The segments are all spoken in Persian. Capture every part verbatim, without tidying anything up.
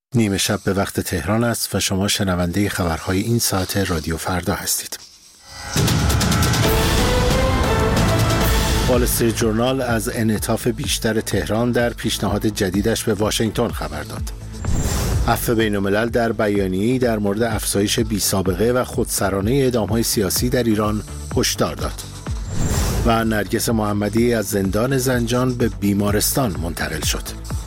نیمه شب به وقت تهران است و شما شنونده خبرهای این ساعت رادیو فردا هستید. وال استریت ژورنال از انعطاف بیشتر تهران در پیشنهاد جدیدش به واشنگتن خبر داد. عفو بین‌الملل در بیانیه‌ای در مورد افزایش بی‌سابقه و خودسرانه اعدام‌های سیاسی در ایران هشدار داد. و نرگس محمدی از زندان زنجان به بیمارستان منتقل شد.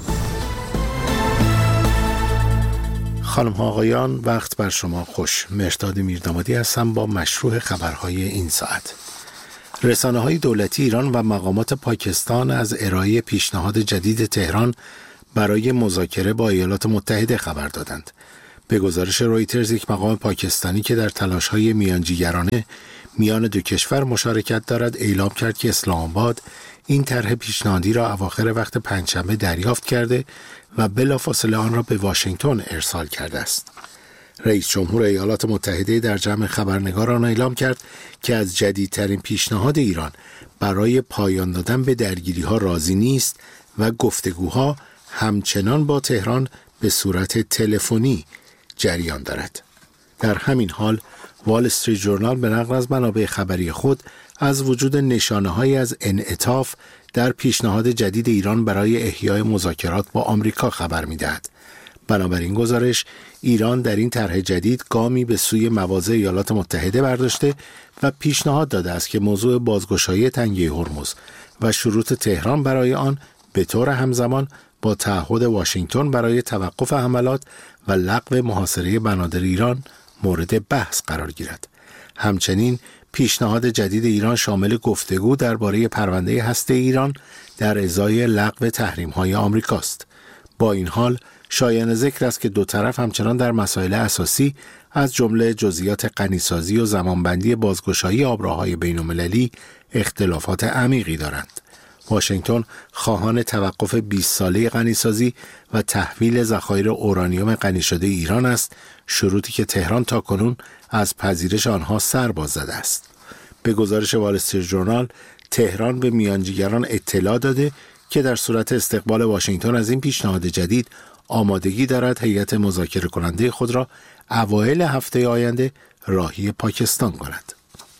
خانم ها آقایان، وقت بر شما خوش. مهرداد میردامادی هستم با مشروع خبرهای این ساعت. رسانه‌های دولتی ایران و مقامات پاکستان از ارائه پیشنهاد جدید تهران برای مذاکره با ایالات متحده خبر دادند. به گزارش رویترز، یک مقام پاکستانی که در تلاش‌های میانجیگرانه میان دو کشور مشارکت دارد اعلام کرد که اسلام آباد این طرح پیشنهادی را اواخر وقت پنجشنبه دریافت کرده و بلافاصله آن را به واشنگتن ارسال کرده است. رئیس جمهور ایالات متحده در جمع خبرنگاران اعلام کرد که از جدیدترین پیشنهاد ایران برای پایان دادن به درگیری‌ها راضی نیست و گفتگوها همچنان با تهران به صورت تلفنی جریان دارد. در همین حال وال استریت ژورنال به نقل از منابع خبری خود از وجود نشانه‌هایی از انعطاف در پیشنهاد جدید ایران برای احیای مذاکرات با آمریکا خبر می‌دهد. بنابراین گزارش، ایران در این طرح جدید گامی به سوی مواضع ایالات متحده برداشته و پیشنهاد داده است که موضوع بازگشایی تنگه هرمز و شروط تهران برای آن به طور همزمان با تعهد واشنگتن برای توقف حملات و لغو محاصره بنادر ایران مورد بحث قرار گیرد. همچنین پیشنهاد جدید ایران شامل گفتگو درباره پرونده هسته ایران در ازای لغو تحریم‌های آمریکاست. با این حال شایان ذکر است که دو طرف همچنان در مسائل اساسی از جمله جزئیات غنیسازی و زمانبندی بازگشایی آبراهای بین‌المللی اختلافات عمیقی دارند. واشنگتن خواهان توقف بیست ساله غنیسازی و تحویل ذخایر اورانیوم غنی شده ایران است، شروطی که تهران تاکنون از پذیرش آنها سر باز زده است. به گزارش وال استریت ژورنال، تهران به میانجیگران اطلاع داده که در صورت استقبال واشنگتن از این پیشنهاد جدید آمادگی دارد هیئت مذاکره کننده خود را اوایل هفته آینده راهی پاکستان کند.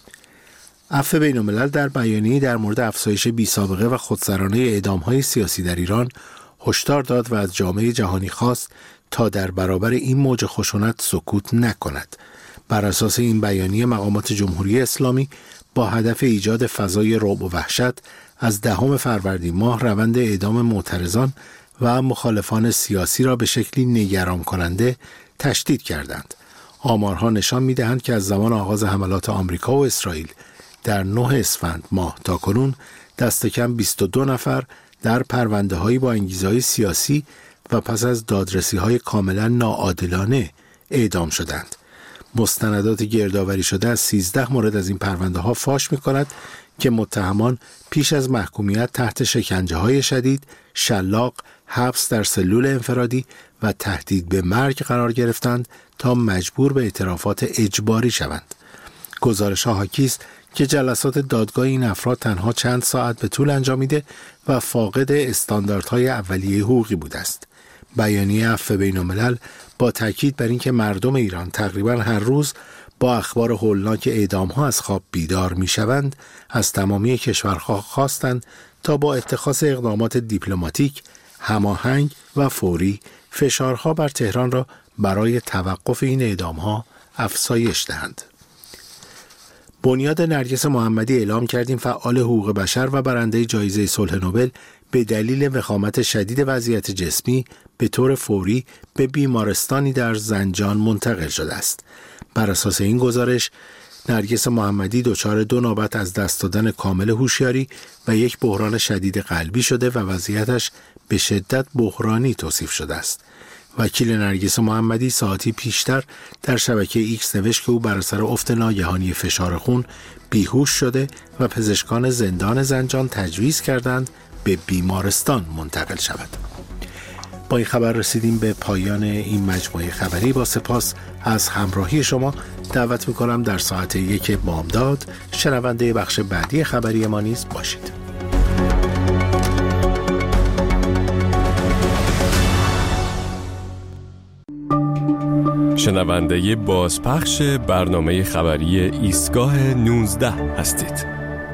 عفو بین‌الملل در بیانیه‌ای در مورد افزایش بی‌سابقه و خودسرانه اعدام‌های سیاسی در ایران هشدار داد و از جامعه جهانی خواست تا در برابر این موج خشونت سکوت نکند. بر اساس این بیانیه، مقامات جمهوری اسلامی با هدف ایجاد فضای رعب و وحشت از دهم فروردین ماه روند اعدام معترضان و مخالفان سیاسی را به شکلی نگران کننده تشدید کردند. آمارها نشان می‌دهند که از زمان آغاز حملات آمریکا و اسرائیل در نه اسفند ماه تا کنون دست کم بیست و دو نفر در پرونده‌هایی با انگیزه‌های سیاسی و پس از دادرسی‌های کاملا ناعادلانه اعدام شدند. مستندات گردآوری شده از سیزده مورد از این پرونده‌ها فاش می‌کند که متهمان پیش از محکومیت تحت شکنجه‌های شدید، شلاق، حبس در سلول انفرادی و تهدید به مرگ قرار گرفتند تا مجبور به اعترافات اجباری شوند. گزارش‌ها حاکی است که جلسات دادگاه این افراد تنها چند ساعت به طول انجامیده و فاقد استانداردهای اولیه حقوقی بوده است. بیانیه عفو بین‌الملل با تاکید بر اینکه مردم ایران تقریباً هر روز با اخبار هولناک اعدام‌ها از خواب بیدار می‌شوند، از تمامی کشورها خواستند تا با اتخاذ اقدامات دیپلماتیک، هماهنگ و فوری فشارها بر تهران را برای توقف این اعدام‌ها افزایش دهند. بنیاد نرگس محمدی اعلام کردیم فعال حقوق بشر و برنده جایزه صلح نوبل به دلیل وخامت شدید وضعیت جسمی به طور فوری به بیمارستانی در زنجان منتقل شده است. بر اساس این گزارش، نرگس محمدی دچار دو نوبت از دست دادن کامل هوشیاری و یک بحران شدید قلبی شده و وضعیتش به شدت بحرانی توصیف شده است. وکیل نرگس محمدی ساعتی پیشتر در شبکه ایکس نوشت که او بر اثر افت ناگهانی فشار خون بیهوش شده و پزشکان زندان زنجان تجویز کردند به بیمارستان منتقل شود. با این خبر رسیدیم به پایان این مجموعه خبری. با سپاس از همراهی شما دعوت می‌کنم در ساعت یک بامداد شنونده بخش بعدی خبری ما نیز باشید. شنونده بازپخش برنامه خبری ایستگاه نوزده هستید.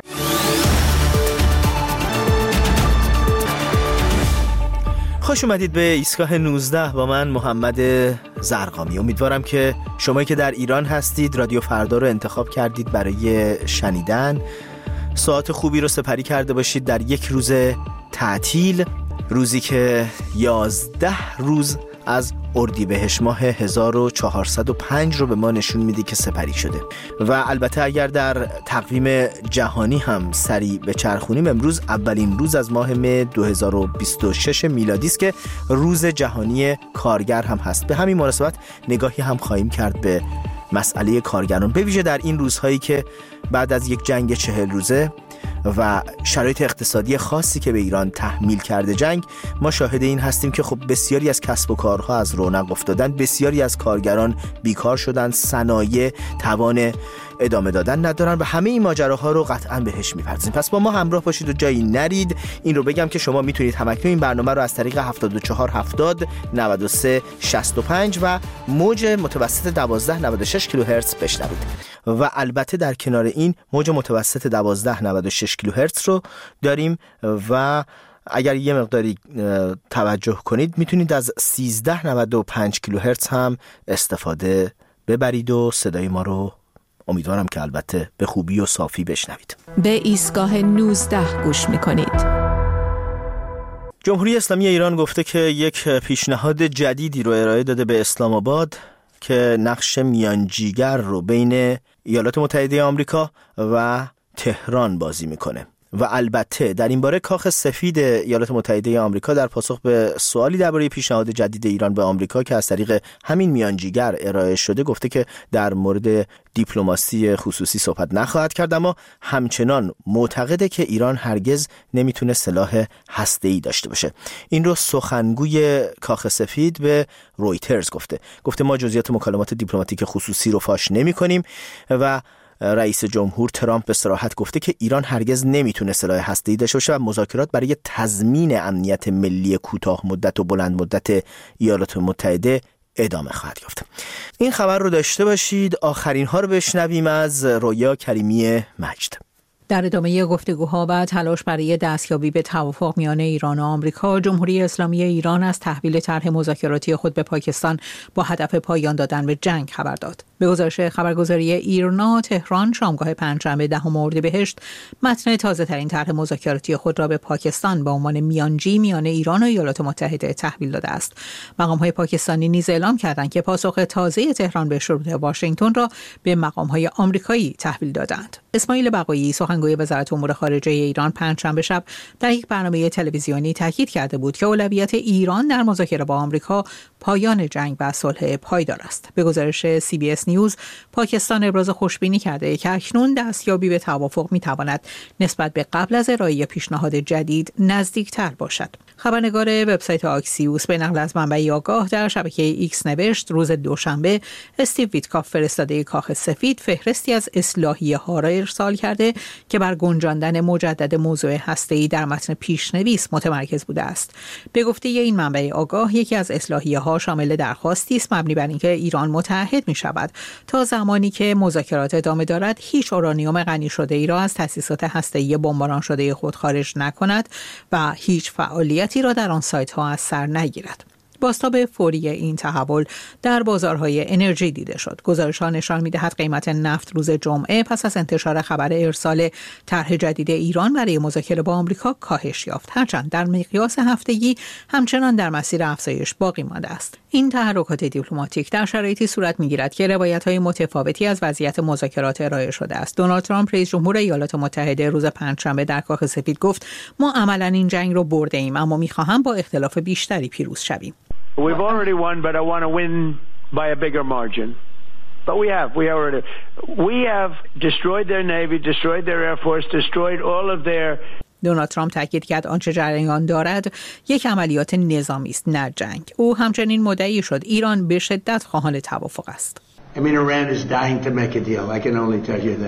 خوش اومدید به ایستگاه نوزده با من محمد زرقامی. امیدوارم که شمایی که در ایران هستید رادیو فردا رو انتخاب کردید برای شنیدن. ساعت خوبی رو سپری کرده باشید در یک روز تعطیل، روزی که یازده روز از اردیبهشت ماه هزار و چهارصد و پنج رو به ما نشون میده که سپری شده. و البته اگر در تقویم جهانی هم سری به چرخونیم، امروز اولین روز از ماه مه دو هزار و بیست و شش میلادی است که روز جهانی کارگر هم هست. به همین مناسبت نگاهی هم خواهیم کرد به مسئله کارگران، به ویژه در این روزهایی که بعد از یک جنگ چهل روزه و شرایط اقتصادی خاصی که به ایران تحمیل کرده جنگ، ما شاهد این هستیم که خب بسیاری از کسب و کارها از رونق افتادن، بسیاری از کارگران بیکار شدن، صنایع توان ادامه دادن ندارن و همه این ماجراها رو قطعاً بهش می‌پردازیم. پس با ما همراه باشید و جایی نرید. این رو بگم که شما میتونید همکنون این برنامه رو از طریق هفتاد و چهار هفتاد نود و سه شصت و پنج و موج متوسط دوازده نود و شش کیلوهرتز بشنوید. و البته در کنار این موج متوسط دوازده نود و شش کیلوهرتز رو داریم و اگر یه مقداری توجه کنید میتونید از سیزده نود و پنج کیلوهرتز هم استفاده ببرید و صدای ما رو امیدوارم که البته به خوبی و صافی بشنوید. به ایستگاه نوزده گوش میکنید. جمهوری اسلامی ایران گفته که یک پیشنهاد جدیدی رو ارائه داده به اسلام آباد که نقش میانجیگر رو بین ایالات متحده آمریکا و تهران بازی میکنه. و البته در این باره کاخ سفید ایالات متحده آمریکا در پاسخ به سوالی درباره پیشنهاد جدید ایران به آمریکا که از طریق همین میانجیگر ارائه شده گفته که در مورد دیپلماسی خصوصی صحبت نخواهد کرد، اما همچنان معتقده که ایران هرگز نمیتونه سلاح هسته‌ای داشته باشه. این رو سخنگوی کاخ سفید به رویترز گفته. گفته ما جزئیات مکالمات دیپلماتیک خصوصی رو فاش نمی‌کنیم و رئیس جمهور ترامپ به صراحت گفته که ایران هرگز نمیتونه سلاح هسته‌ای داشته باشه و مذاکرات برای تضمین امنیت ملی کوتاه مدت و بلند مدت ایالات متحده ادامه خواهد یافت. این خبر رو داشته باشید. آخرین ها رو بشنویم از رویا کریمی مجد. در ادامه گفتگوها و تلاش برای دستیابی به توافق میان ایران و آمریکا، جمهوری اسلامی ایران از تحویل طرح مذاکراتی خود به پاکستان با هدف پایان دادن به جنگ خبر داد. به گزارش خبرگزاری ایرنا، تهران شامگاه پنجشنبه دهم اردیبهشت متن تازه‌ترین طرح مذاکراتی خود را به پاکستان به عنوان میانجی میان ایران و ایالات متحده تحویل داده است. مقام‌های پاکستانی نیز اعلام کردند که پاسخ تازه تهران به شروط واشنگتن را به مقام‌های آمریکایی تحویل دادند. اسماعیل بقایی سخنگوی وزارت امور خارجه ایران پنجشنبه شب در یک برنامه تلویزیونی تاکید کرده بود که اولویت ایران در مذاکره با آمریکا پایان جنگ و صلح پایدار است. به گزارش سی بی اس نیوز، پاکستان ابراز خوشبینی کرده که اکنون دستیابی به توافق می‌تواند نسبت به قبل از ارائه پیشنهاد جدید نزدیکتر باشد. خبرنگار وبسایت آکسیوس به نقل از منبعی آگاه در شبکه ایکس نوشت روز دوشنبه استیو ویتکاف فرستاده کاخ سفید فهرستی از اصلاحیه‌ها را ارسال کرده که بر گنجاندن مجدد موضوع هسته‌ای در متن پیشنویس متمرکز بوده است. به گفته این منبع آگاه، یکی از اصلاحیه‌ها شامل درخواستی است مبنی بر اینکه ایران متعهد می‌شود تا زمانی که مذاکرات ادامه دارد هیچ اورانیوم غنی شده ای را از تأسیسات هسته‌ای بمباران شده خود خارج نکند و هیچ فعالیتی را در آن سایت‌ها از سر نگیرد. بازتاب فوری این تحول در بازارهای انرژی دیده شد. گزارش‌ها نشان می‌دهد قیمت نفت روز جمعه پس از انتشار خبر ارسال طرح جدید ایران برای مذاکره با آمریکا کاهش یافت، هرچند در مقیاس هفتگی همچنان در مسیر افزایش باقی مانده است. این تحرکات دیپلماتیک در شرایطی صورت می‌گیرد که روایت‌های متفاوتی از وضعیت مذاکرات ارائه شده است. دونالد ترامپ رئیس جمهور ایالات متحده روز پنجشنبه در کاخ سفید گفت ما عملاً این جنگ رو برده‌ایم، اما می‌خواهم با اختلاف بیشتری پیروز شویم. We've already won, but I want to win by a bigger margin. But we have. We already. We have destroyed their navy, destroyed their air force, destroyed all of their. دونالد ترامپ تاکید کرد آنچه جریان دارد یک عملیات نظامی است، نه جنگ. او همچنین مدعی شد ایران به شدت خواهان توافق است. I mean, Iran is dying to make a deal. I can only tell you that.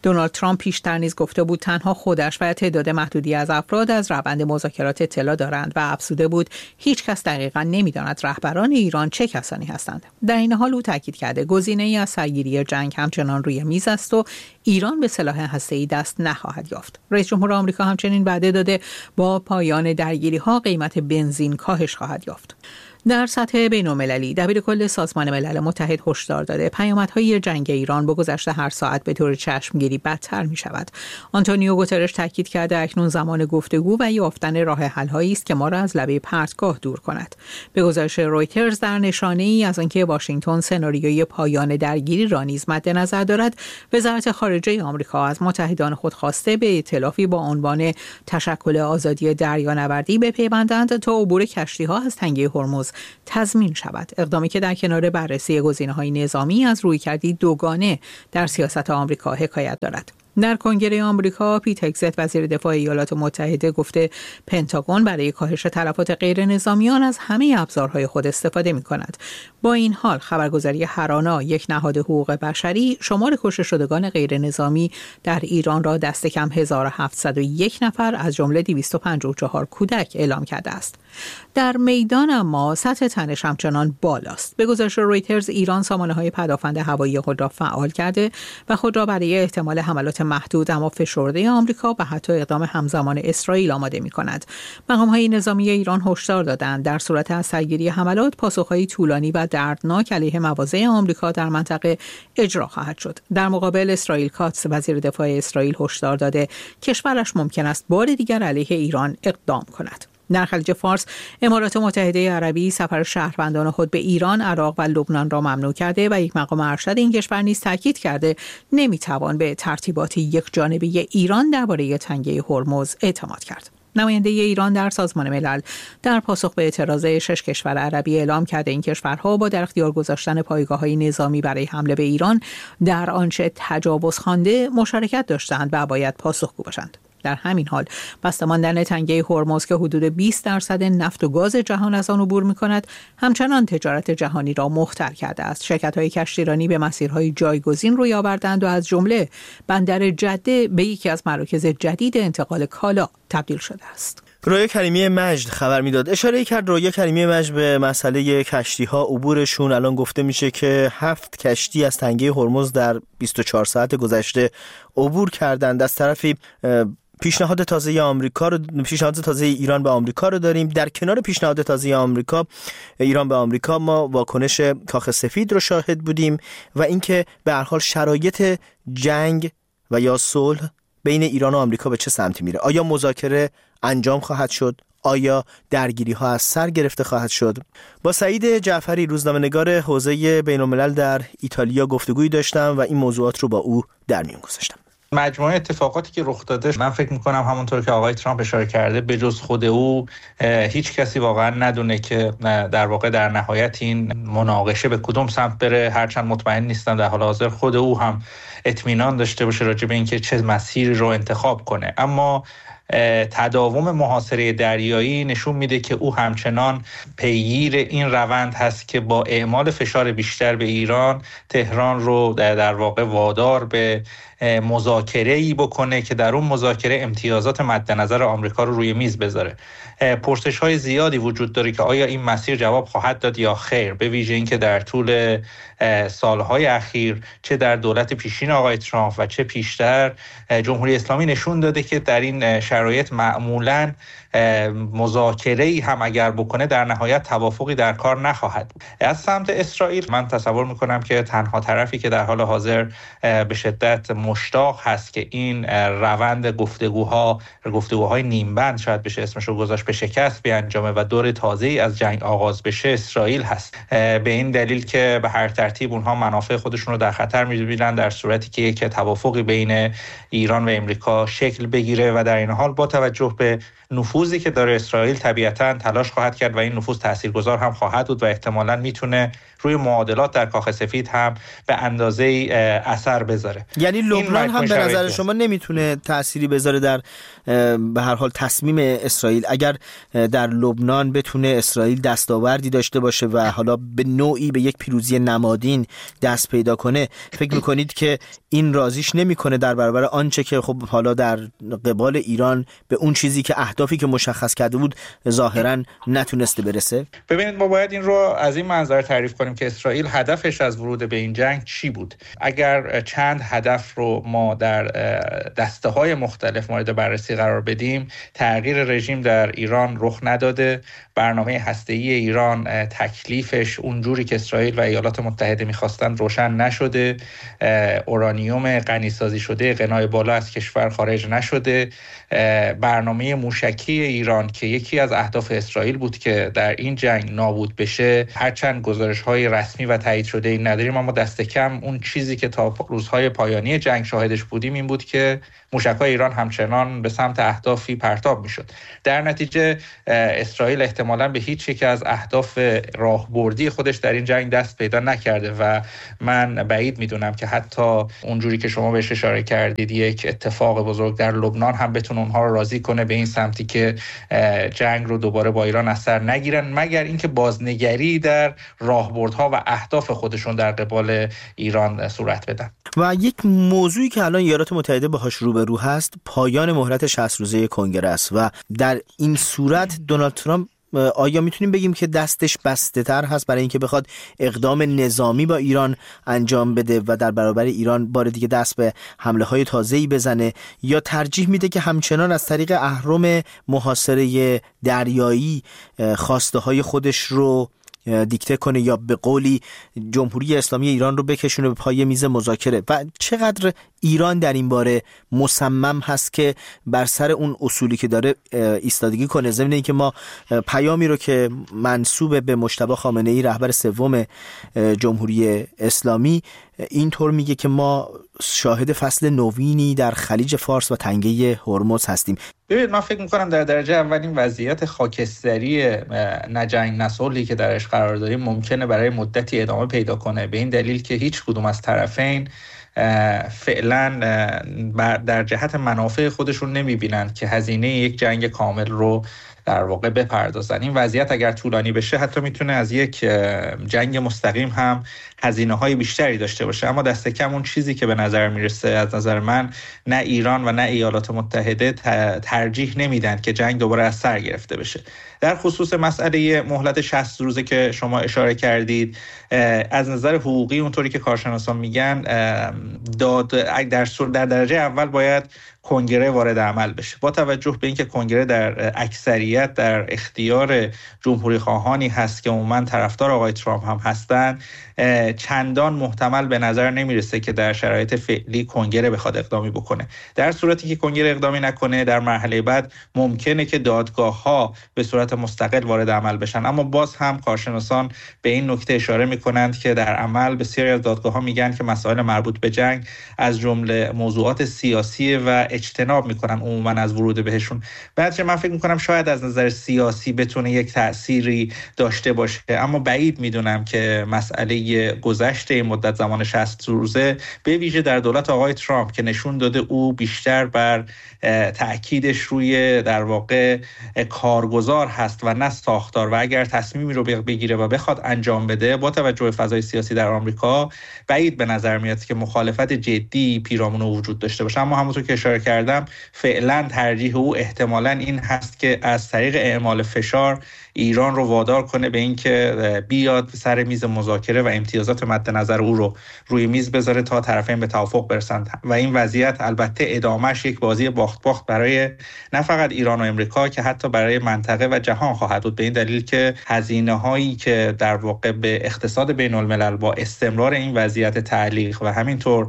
دونالد ترامپ پیشتر نیز گفته بود تنها خودش و تعداد محدودی از افراد از روند مذاکرات اطلاع دارند و افزوده بود هیچ کس دقیقاً نمی‌داند رهبران ایران چه کسانی هستند. در این حال او تاکید کرده گزینه‌ای از سرگیری جنگ همچنان روی میز است و ایران به سلاح هسته‌ای دست نخواهد یافت. رئیس جمهور آمریکا همچنین وعده داده با پایان درگیری‌ها قیمت بنزین کاهش خواهد یافت. در سطح بین‌المللی دبیرکل سازمان ملل متحد هشدار داده پیامدهای جنگ ایران با گذشت هر ساعت به طور چشمگیری بدتر می شود. آنتونیو گوترش تاکید کرده اکنون زمان گفتگو و یافتن راه حل‌هایی است که ما را از لبه پرتگاه دور کند. به گزارش رویترز در نشانه‌ای از آنکه واشنگتن سناریوی پایان درگیری را نیز مد نظر دارد، وزارت خارجه آمریکا از متحدان خود خواسته به ائتلافی با عنوان تشکل آزادی دریانوردی بپیوندند تا عبور کشتی‌ها از تنگه هرمز تضمین شود. اقدامی که در کنار بررسی گزینه‌های نظامی از رویکردی دوگانه در سیاست آمریکا حکایت دارد. در کنگره آمریکا پیت هگزت وزیر دفاع ایالات متحده گفته پنتاگون برای کاهش تلفات غیر نظامیان از همه ابزارهای خود استفاده می‌کند. با این حال خبرگزاری هرانا، یک نهاد حقوق بشری، شمار کشته شدگان غیر نظامی در ایران را دست کم هزار و هفتصد و یک نفر از جمله دویست و پنجاه و چهار کودک اعلام کرده است. در میدان اما سطح تنش همچنان بالاست. به گزارش رویترز ایران سامانه‌های پدافند هوایی خود را فعال کرده و خود را برای احتمال حملات محدود اما فشرده آمریکا و حتی اقدام همزمان اسرائیل آماده می‌کند. مقام‌های نظامی ایران هشدار دادند در صورت از سرگیری حملات پاسخ‌های طولانی و دردناک علیه مواضع آمریکا در منطقه اجرا خواهد شد. در مقابل اسرائیل کاتس وزیر دفاع اسرائیل هشدار داده کشورش ممکن است بار دیگر علیه ایران اقدام کند. در خلیج فارس امارات متحده عربی سفر شهروندان خود به ایران، عراق و لبنان را ممنوع کرده و یک مقام ارشد این کشور نیز تاکید کرده نمیتوان به ترتیبات یک جانبه ایران درباره تنگه هرمز اعتماد کرد. نماینده ایران در سازمان ملل در پاسخ به اعتراض شش کشور عربی اعلام کرده این کشورها با در اختیار گذاشتن پایگاه‌های نظامی برای حمله به ایران در آنچه تجاوز خوانده مشارکت داشتند و باید پاسخگو باشند. در همین حال بسته ماندن تنگه هرمز که حدود بیست درصد نفت و گاز جهان از آن عبور می‌کند همچنان تجارت جهانی را مختل کرده است. شرکت‌های کشتیرانی به مسیرهای جایگزین روی آوردند و از جمله بندر جده به یکی از مراکز جدید انتقال کالا تبدیل شده است. رویا کریمی مجد خبر میداد. اشاره کرد رویا کریمی مجد به مسئله کشتی‌ها عبورشون. الان گفته میشه که هفت کشتی از تنگه هرمز در بیست و چهار ساعت گذشته عبور کردند. از طرفی پیشنهاد تازه آمریکا رو پیشنهاد تازه ایران به آمریکا رو داریم. در کنار پیشنهاد تازه آمریکا ایران به آمریکا ما واکنش کاخ سفید رو شاهد بودیم و اینکه به هر حال شرایط جنگ و یا صلح بین ایران و آمریکا به چه سمتی میره. آیا مذاکره انجام خواهد شد؟ آیا درگیری ها از سر گرفته خواهد شد؟ با سعید جعفری روزنامه‌نگار حوزه بین‌الملل در ایتالیا گفتگویی داشتم و این موضوعات رو با او در میون گذاشتم. مجموعه اتفاقاتی که رخ داده، من فکر میکنم همونطور که آقای ترامپ اشاره کرده به جز خود او هیچ کسی واقعا ندونه که در واقع در نهایت این مناقشه به کدوم سمت بره. هرچند مطمئن نیستم در حال حاضر خود او هم اطمینان داشته باشه راجع به اینکه چه مسیری رو انتخاب کنه. اما تداوم محاصره دریایی نشون میده که او همچنان پیگیر این روند هست که با اعمال فشار بیشتر به ایران، تهران رو در واقع وادار به مذاکره‌ای بکنه که در اون مذاکره امتیازات مد نظر آمریکا رو روی میز بذاره. پرسش‌های زیادی وجود داره که آیا این مسیر جواب خواهد داد یا خیر، به ویژه اینکه در طول سالهای اخیر چه در دولت پیشین آقای ترامپ و چه پیشتر جمهوری اسلامی نشون داده که در این شرایط معمولاً مذاکره‌ای هم اگر بکنه در نهایت توافقی در کار نخواهد. از سمت اسرائیل من تصور میکنم که تنها طرفی که در حال حاضر به شدت مشتاق هست که این روند گفتگوها گفتگوهای نیمبند شاید بشه اسمش رو گذاشت به شکست بیانجامه و دور تازه‌ای از جنگ آغاز بشه اسرائیل هست، به این دلیل که به هر ترتیب اونها منافع خودشون رو در خطر می‌بینن در صورتی که یک توافقی بین ایران و امریکا شکل بگیره و در این حال با توجه به نفوذی که داره اسرائیل طبیعتاً تلاش خواهد کرد و این نفوذ تاثیرگذار هم خواهد بود و احتمالاً میتونه روی معادلات در کاخ سفید هم به اندازه اثر بذاره. یعنی لبنان هم به نظر شما نمیتونه تأثیری بذاره در به هر حال تصمیم اسرائیل؟ اگر در لبنان بتونه اسرائیل دستاوردی داشته باشه و حالا به نوعی به یک پیروزی نمادین دست پیدا کنه، فکر میکنید که این رازیش نمیکنه در برابر آنچه که خب حالا در قبال ایران به اون چیزی که اهدافی که مشخص کرده بود ظاهرا نتونسته برسه؟ ببینید ما باید این رو از این منظر تعریف کنیم که اسرائیل هدفش از ورود به این جنگ چی بود. اگر چند هدف رو ما در دسته‌های مختلف مورد بررسی قرار بدیم، تغییر رژیم در ایران رخ نداده، برنامه هسته‌ای ایران تکلیفش اونجوری که اسرائیل و ایالات متحده می‌خواستن روشن نشده، اورانیوم غنی‌سازی شده غنای بالا از کشور خارج نشده، برنامه موشکی ایران که یکی از اهداف اسرائیل بود که در این جنگ نابود بشه، هرچند گزارش‌های رسمی و تایید شده این نداریم، اما دست کم اون چیزی که تا روزهای پایانی جنگ شاهدش بودیم این بود که موشک‌های ایران همچنان به سمت اهدافی پرتاب می‌شد. در نتیجه اسرائیل احتمالاً به هیچ یک از اهداف راهبردی خودش در این جنگ دست پیدا نکرده و من بعید می‌دونم که حتی اونجوری که شما بهش اشاره کردید یک اتفاق بزرگ در لبنان هم بتونه اونها رو راضی کنه به این سمتی که جنگ رو دوباره با ایران از سر نگیرن، مگر اینکه بازنگری در راهبردها و اهداف خودشون در قبال ایران صورت بدن. و یک موضوعی که الان ایالات متحده باهاش روبرو هست پایان مهلت شصت روزه کنگره است و در این صورت دونالد ترامپ آیا میتونیم بگیم که دستش بسته تر هست برای اینکه بخواد اقدام نظامی با ایران انجام بده و در برابر ایران بار دیگه دست به حمله های تازه‌ای بزنه، یا ترجیح میده که همچنان از طریق اهرم محاصره دریایی خواسته های خودش رو دیکته کنه یا به قولی جمهوری اسلامی ایران رو بکشونه به پای میز مذاکره؟ و چقدر ایران در این باره مصمم هست که بر سر اون اصولی که داره ایستادگی کنه؟ ضمن اینکه ما پیامی رو که منسوب به مجتبی خامنه‌ای رهبر سوم جمهوری اسلامی اینطور میگه که ما شاهد فصل نوینی در خلیج فارس و تنگه هرمز هستیم. ببینید من فکر میکنم در درجه اول این وضعیت خاکستری نجنگ نصلحی که درش قرار داریم ممکنه برای مدتی ادامه پیدا کنه، به این دلیل که هیچ کدوم از طرفین فعلا در جهت منافع خودشون نمیبینند که هزینه یک جنگ کامل رو در واقع بپردازن. این وضعیت اگر طولانی بشه حتی میتونه از یک جنگ مستقیم هم هزینه های بیشتری داشته باشه، اما دست کم اون چیزی که به نظر میرسه از نظر من نه ایران و نه ایالات متحده ترجیح نمیدن که جنگ دوباره از سر گرفته بشه. در خصوص مسئله مهلت شصت روزه که شما اشاره کردید، از نظر حقوقی اونطوری که کارشناسان میگن داد در در درجه اول باید کنگره وارد عمل بشه، با توجه به اینکه کنگره در اکثریت در اختیار جمهوری خواهانی هست که عموما طرفدار آقای ترامپ هم هستن، چندان محتمل به نظر نمیرسه که در شرایط فعلی کنگره بخواد اقدامی بکنه. در صورتی که کنگره اقدامی نکنه در مرحله بعد ممکنه که دادگاه ها به صورت مستقل وارد عمل بشن، اما باز هم کارشناسان به این نکته اشاره میکنند که در عمل بسیاری از دادگاه ها میگن که مسائل مربوط به جنگ از جمله موضوعات سیاسی و اجتناب میکنن عموما از ورود بهشون. بعدش من فکر میکنم شاید از نظر سیاسی بتونه یک تأثیری داشته باشه، اما بعید میدونم که مسئله گذشته این مدت زمان شصت روزه به ویژه در دولت آقای ترامپ که نشون داده او بیشتر بر تأکیدش روی در واقع کارگزار هست و نه ساختار، و اگر تصمیمی رو بگیره و بخواد انجام بده با توجه به فضای سیاسی در آمریکا بعید به نظر میاد که مخالفت جدی پیرامون وجود داشته باشه. اما همونطور که اشاره کردم فعلا ترجیح او احتمالاً این هست که از طریق اعمال فشار ایران رو وادار کنه به این که بیاد سر میز مذاکره و امتیازات مد نظر او رو روی میز بذاره تا طرفین به توافق برسن. و این وضعیت البته ادامهش یک بازی باخت باخت برای نه فقط ایران و امریکا که حتی برای منطقه و جهان خواهد بود، به این دلیل که هزینه هایی که در واقع به اقتصاد بین الملل با استمرار این وضعیت تعلیق و همینطور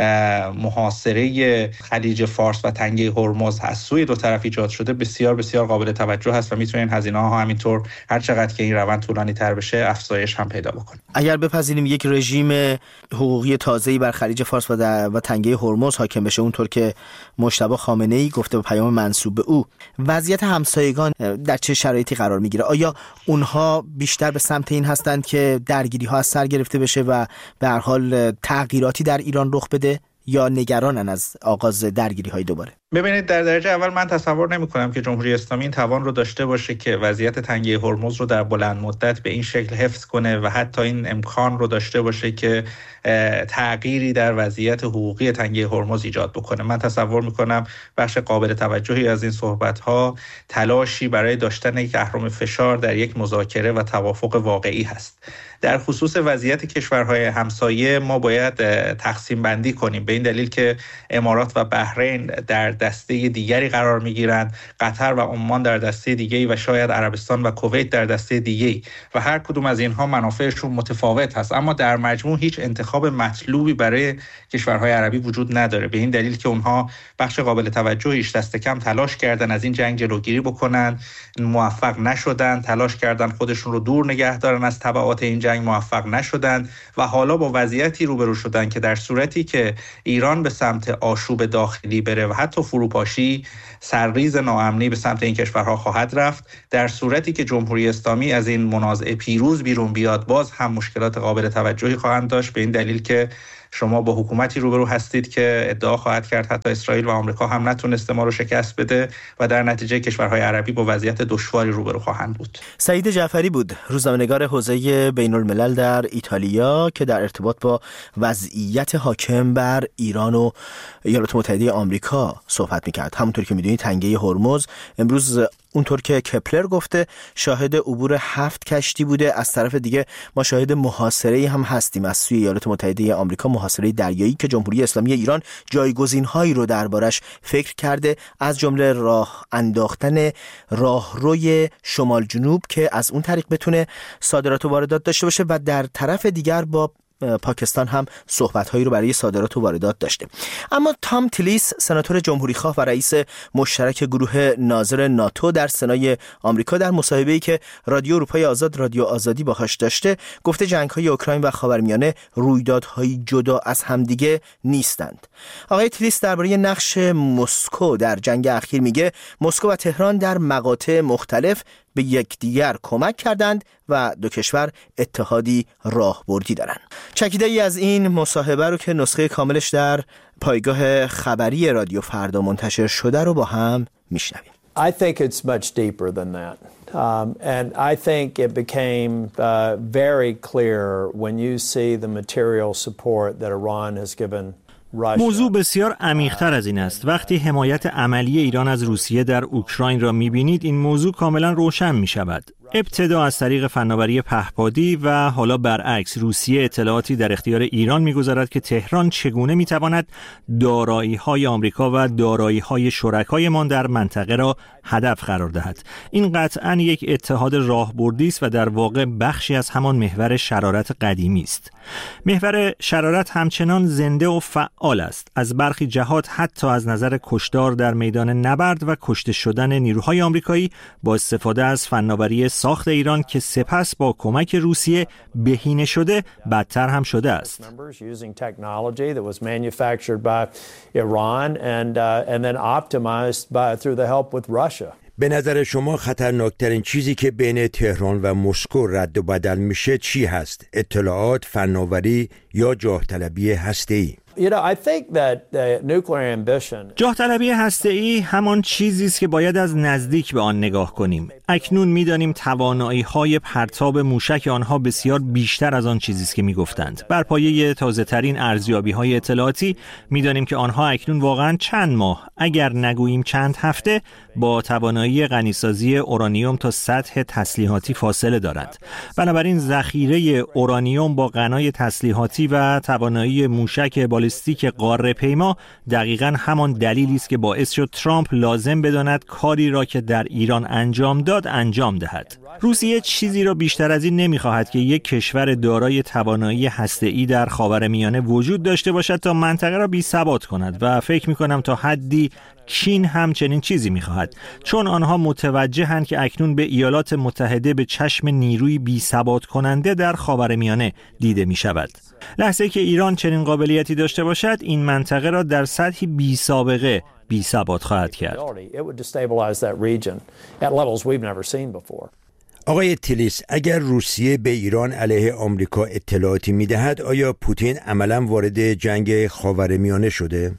محاصره خلیج فارس و تنگه هرمز از سوی دو طرف ایجاد شده بسیار بسیار قابل توجه هست و میتونه این هزینه ها همینطور همینطور هر چقدر که این روند طولانی تر بشه افزایش هم پیدا بکنه. اگر بپذیریم یک رژیم حقوقی تازه‌ای بر خلیج فارس و, و تنگه هرمز حاکم بشه، اونطور که مجتبی خامنه‌ای گفته به پیام منسوب به او، وضعیت همسایگان در چه شرایطی قرار میگیره؟ آیا اونها بیشتر به سمت این هستند که درگیری‌ها از سر گرفته بشه و به هر حال تغییراتی در ایران رخ بده، یا نگرانن از آغاز درگیری‌های دوباره؟ ببینید، در درجه اول من تصور نمی‌کنم که جمهوری اسلامی این توان رو داشته باشه که وضعیت تنگه هرمز رو در بلند مدت به این شکل حفظ کنه و حتی این امکان رو داشته باشه که تغییری در وضعیت حقوقی تنگه هرمز ایجاد بکنه. من تصور می‌کنم بخش قابل توجهی از این صحبت‌ها تلاشی برای داشتن یک اهرم فشار در یک مذاکره و توافق واقعی هست. در خصوص وضعیت کشورهای همسایه ما باید تقسیم بندی کنیم، به این دلیل که امارات و بحرین در دسته دیگری قرار میگیرند، قطر و عمان در دسته دیگری و شاید عربستان و کویت در دسته دیگری و هر کدوم از اینها منافعشون متفاوت هست، اما در مجموع هیچ انتخاب مطلوبی برای کشورهای عربی وجود نداره، به این دلیل که اونها بخش قابل توجهیش دست کم تلاش کردن از این جنگ جلوگیری بکنن، موفق نشدن، تلاش کردن خودشون رو دور نگه دارن از تبعات این جنگ، موفق نشدن و حالا با وضعیتی روبرو شدن که در صورتی که ایران به سمت آشوب داخلی بره و حتی فروپاشی، سرریز ناامنی به سمت این کشورها خواهد رفت. در صورتی که جمهوری اسلامی از این منازعه پیروز بیرون بیاد، باز هم مشکلات قابل توجهی خواهند داشت، به این دلیل که شما با حکومتی روبرو هستید که ادعا خواهد کرد حتی اسرائیل و آمریکا هم نتونسته ما رو شکست بده و در نتیجه کشورهای عربی با وضعیت دشواری روبرو خواهند بود. سعید جعفری بود، روزنامه‌نگار حوزه بین الملل در ایتالیا، که در ارتباط با وضعیت حاکم بر ایران و ایالات متحده آمریکا صحبت می‌کرد. همونطور که می‌دونید تنگه هرمز امروز اونطور که کپلر گفته شاهد عبور هفت کشتی بوده. از طرف دیگه ما شاهد محاصره‌ای هم هستیم از سوی ایالات متحده آمریکا، محاصره دریایی که جمهوری اسلامی ایران جایگزین‌هایی رو دربارش فکر کرده، از جمله راه انداختن راهروی شمال جنوب که از اون طریق بتونه صادرات و واردات داشته باشه و در طرف دیگر با پاکستان هم صحبت‌هایی رو برای صادرات و واردات داشته. اما تام تلیس، سناتور جمهوریخواه و رئیس مشترک گروه ناظر ناتو در سنای آمریکا، در مصاحبه‌ای که رادیو اروپای آزاد رادیو آزادی باهاش داشته، گفته جنگ‌های اوکراین و خاورمیانه رویدادهای جدا از همدیگه نیستند. آقای تلیس درباره نقش مسکو در جنگ اخیر میگه مسکو و تهران در مقاطع مختلف به یکدیگر کمک کردند و دو کشور اتحادی راهبردی دارند. چکیده ای از این مصاحبه رو که نسخه کاملش در پایگاه خبری رادیو فردا منتشر شده رو با هم میشنویم. I think it's much deeper than that. Um, and I think it became uh, very clear when you see the material support that Iran has given. موضوع بسیار عمیق‌تر از این است. وقتی حمایت عملی ایران از روسیه در اوکراین را می‌بینید، این موضوع کاملا روشن می‌شود. ابتدا از طریق فناوری پهپادی و حالا برعکس، روسیه اطلاعاتی در اختیار ایران می‌گذارد که تهران چگونه می‌تواند دارایی‌های آمریکا و دارایی‌های شرکایمان در منطقه را هدف قرار دهد. این قطعاً یک اتحاد راهبردی است و در واقع بخشی از همان محور شرارت قدیمی است. محور شرارت همچنان زنده و فعال است. از برخی جهات حتی از نظر کشتار در میدان نبرد و کشته شدن نیروهای آمریکایی با استفاده از فناوری ساخت ایران که سپس با کمک روسیه بهینه شده، بدتر هم شده است. به نظر شما خطرناکترین چیزی که بین تهران و مسکو رد و بدل میشه چی هست؟ اطلاعات، فناوری یا جاه طلبی هسته‌ای؟ جاه طلبی هسته‌ای همان چیزی است که باید از نزدیک به آن نگاه کنیم. اکنون می‌دانیم توانایی‌های پرتاب موشک آنها بسیار بیشتر از آن چیزی است که می‌گفتند. بر پایه تازه‌ترین ارزیابی‌های اطلاعاتی می‌دانیم که آنها اکنون واقعاً چند ماه، اگر نگوییم چند هفته، با توانایی غنیسازی اورانیوم تا سطح تسلیحاتی فاصله دارند. بنابراین ذخیره اورانیوم با غنای تسلیحاتی و توانایی موشک بالستیک بالستیک قاره پیما دقیقاً همان دلیلی است که باعث شد ترامپ لازم بداند کاری را که در ایران انجام داد انجام دهد. روسیه چیزی را بیشتر از این نمی‌خواهد که یک کشور دارای توانایی هسته‌ای در خاورمیانه وجود داشته باشد تا منطقه را بی‌ثبات کند و فکر می‌کنم تا حدی چین هم چنین چیزی می‌خواهد، چون آنها متوجهند که اکنون به ایالات متحده به چشم نیروی بی‌ثبات کننده در خاورمیانه دیده می‌شود. لحظه‌ای که ایران چنین قابلیتی داشته باشد، این منطقه را در سطحی بی‌سابقه بی‌ثبات خواهد کرد. آقای تیلیس، اگر روسیه به ایران علیه آمریکا اطلاعاتی می‌دهد، آیا پوتین عملاً وارد جنگ خاورمیانه شده؟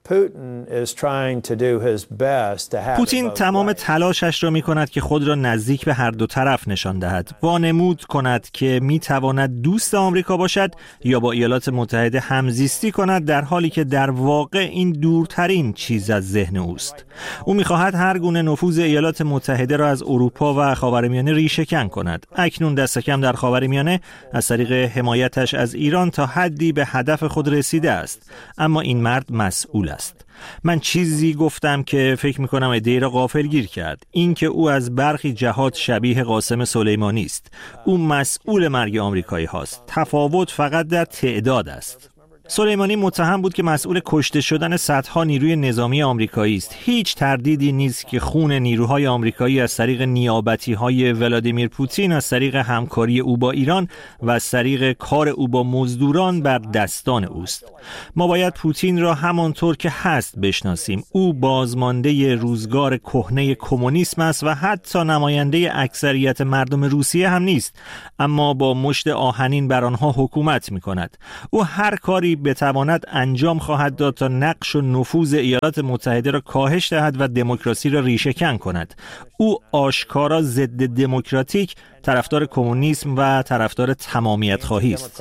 پوتین تمام تلاشش را می کند که خود را نزدیک به هر دو طرف نشان دهد، وانمود کند که می تواند دوست آمریکا باشد یا با ایالات متحده همزیستی کند، در حالی که در واقع این دورترین چیز از ذهن اوست. او می خواهد هر گونه نفوذ ایالات متحده را از اروپا و خاورمیانه ریشه‌کن کند. اکنون دست کم در خاورمیانه از طریق حمایتش از ایران تا حدی به هدف خود رسیده است، اما این مرد مسئول است. من چیزی گفتم که فکر میکنم عده‌ای را غافلگیر کرد، این که او از برخی جهات شبیه قاسم سلیمانی است. او مسئول مرگ آمریکایی هاست. تفاوت فقط در تعداد است. سلیمانی متهم بود که مسئول کشته شدن صدها نیروی نظامی آمریکایی است. هیچ تردیدی نیست که خون نیروهای آمریکایی از طریق نیابتی‌های ولادیمیر پوتین، از طریق همکاری او با ایران و از طریق کار او با مزدوران بر دستان اوست. ما باید پوتین را همانطور که هست بشناسیم. او بازمانده روزگار کهنه کمونیسم است و حتی نماینده اکثریت مردم روسیه هم نیست، اما با مشت آهنین بر آنها حکومت می‌کند. او هر کاری بتواند انجام خواهد داد تا نقش و نفوذ ایالات متحده را کاهش دهد و دموکراسی را ریشه‌کن کند. او آشکارا ضد دموکراتیک، طرفدار کمونیسم و طرفدار تمامیت خواهی است.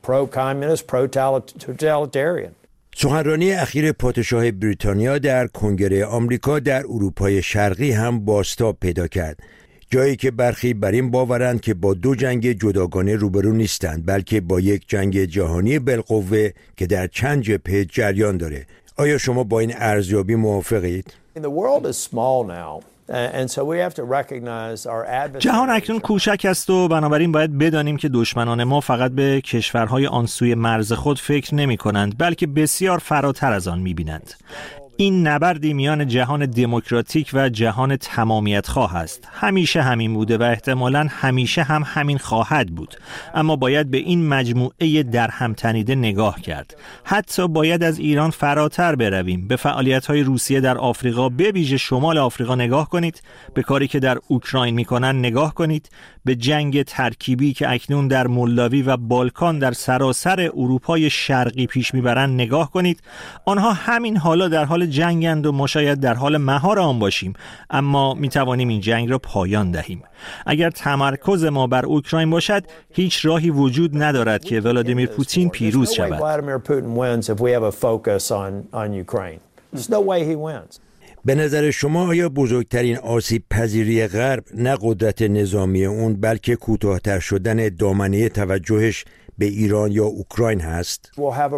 سخنرانی اخیر پادشاه بریتانیا در کنگره آمریکا در اروپای شرقی هم بازتاب پیدا کرد، جایی که برخی بر این باورند که با دو جنگ جداگانه روبرو نیستند، بلکه با یک جنگ جهانی بالقوه که در چند جبهه جریان داره. آیا شما با این ارزیابی موافقید؟ جهان اکنون کوچک است و بنابراین باید بدانیم که دشمنان ما فقط به کشورهای آن سوی مرز خود فکر نمی کنند، بلکه بسیار فراتر از آن می بینند. این نبردی میان جهان دموکراتیک و جهان تمامیت خواه است. همیشه همین بوده و احتمالاً همیشه هم همین خواهد بود. اما باید به این مجموعه در هم تنیده نگاه کرد. حتی باید از ایران فراتر برویم. به فعالیت‌های روسیه در آفریقا، به ویژه شمال آفریقا نگاه کنید. به کاری که در اوکراین میکنن نگاه کنید. به جنگ ترکیبی که اکنون در مولداوی و بالکان در سراسر اروپای شرقی پیش میبرند نگاه کنید. آنها همین حالا در حال جنگند و ما شاید در حال مهار آن باشیم، اما می توانیم این جنگ را پایان دهیم. اگر تمرکز ما بر اوکراین باشد، هیچ راهی وجود ندارد که ولادیمیر پوتین پیروز شود. به نظر شما آیا بزرگترین آسیب پذیری غرب نه قدرت نظامی اون، بلکه کوتاه‌تر شدن دامنه توجهش به ایران یا اوکراین هست؟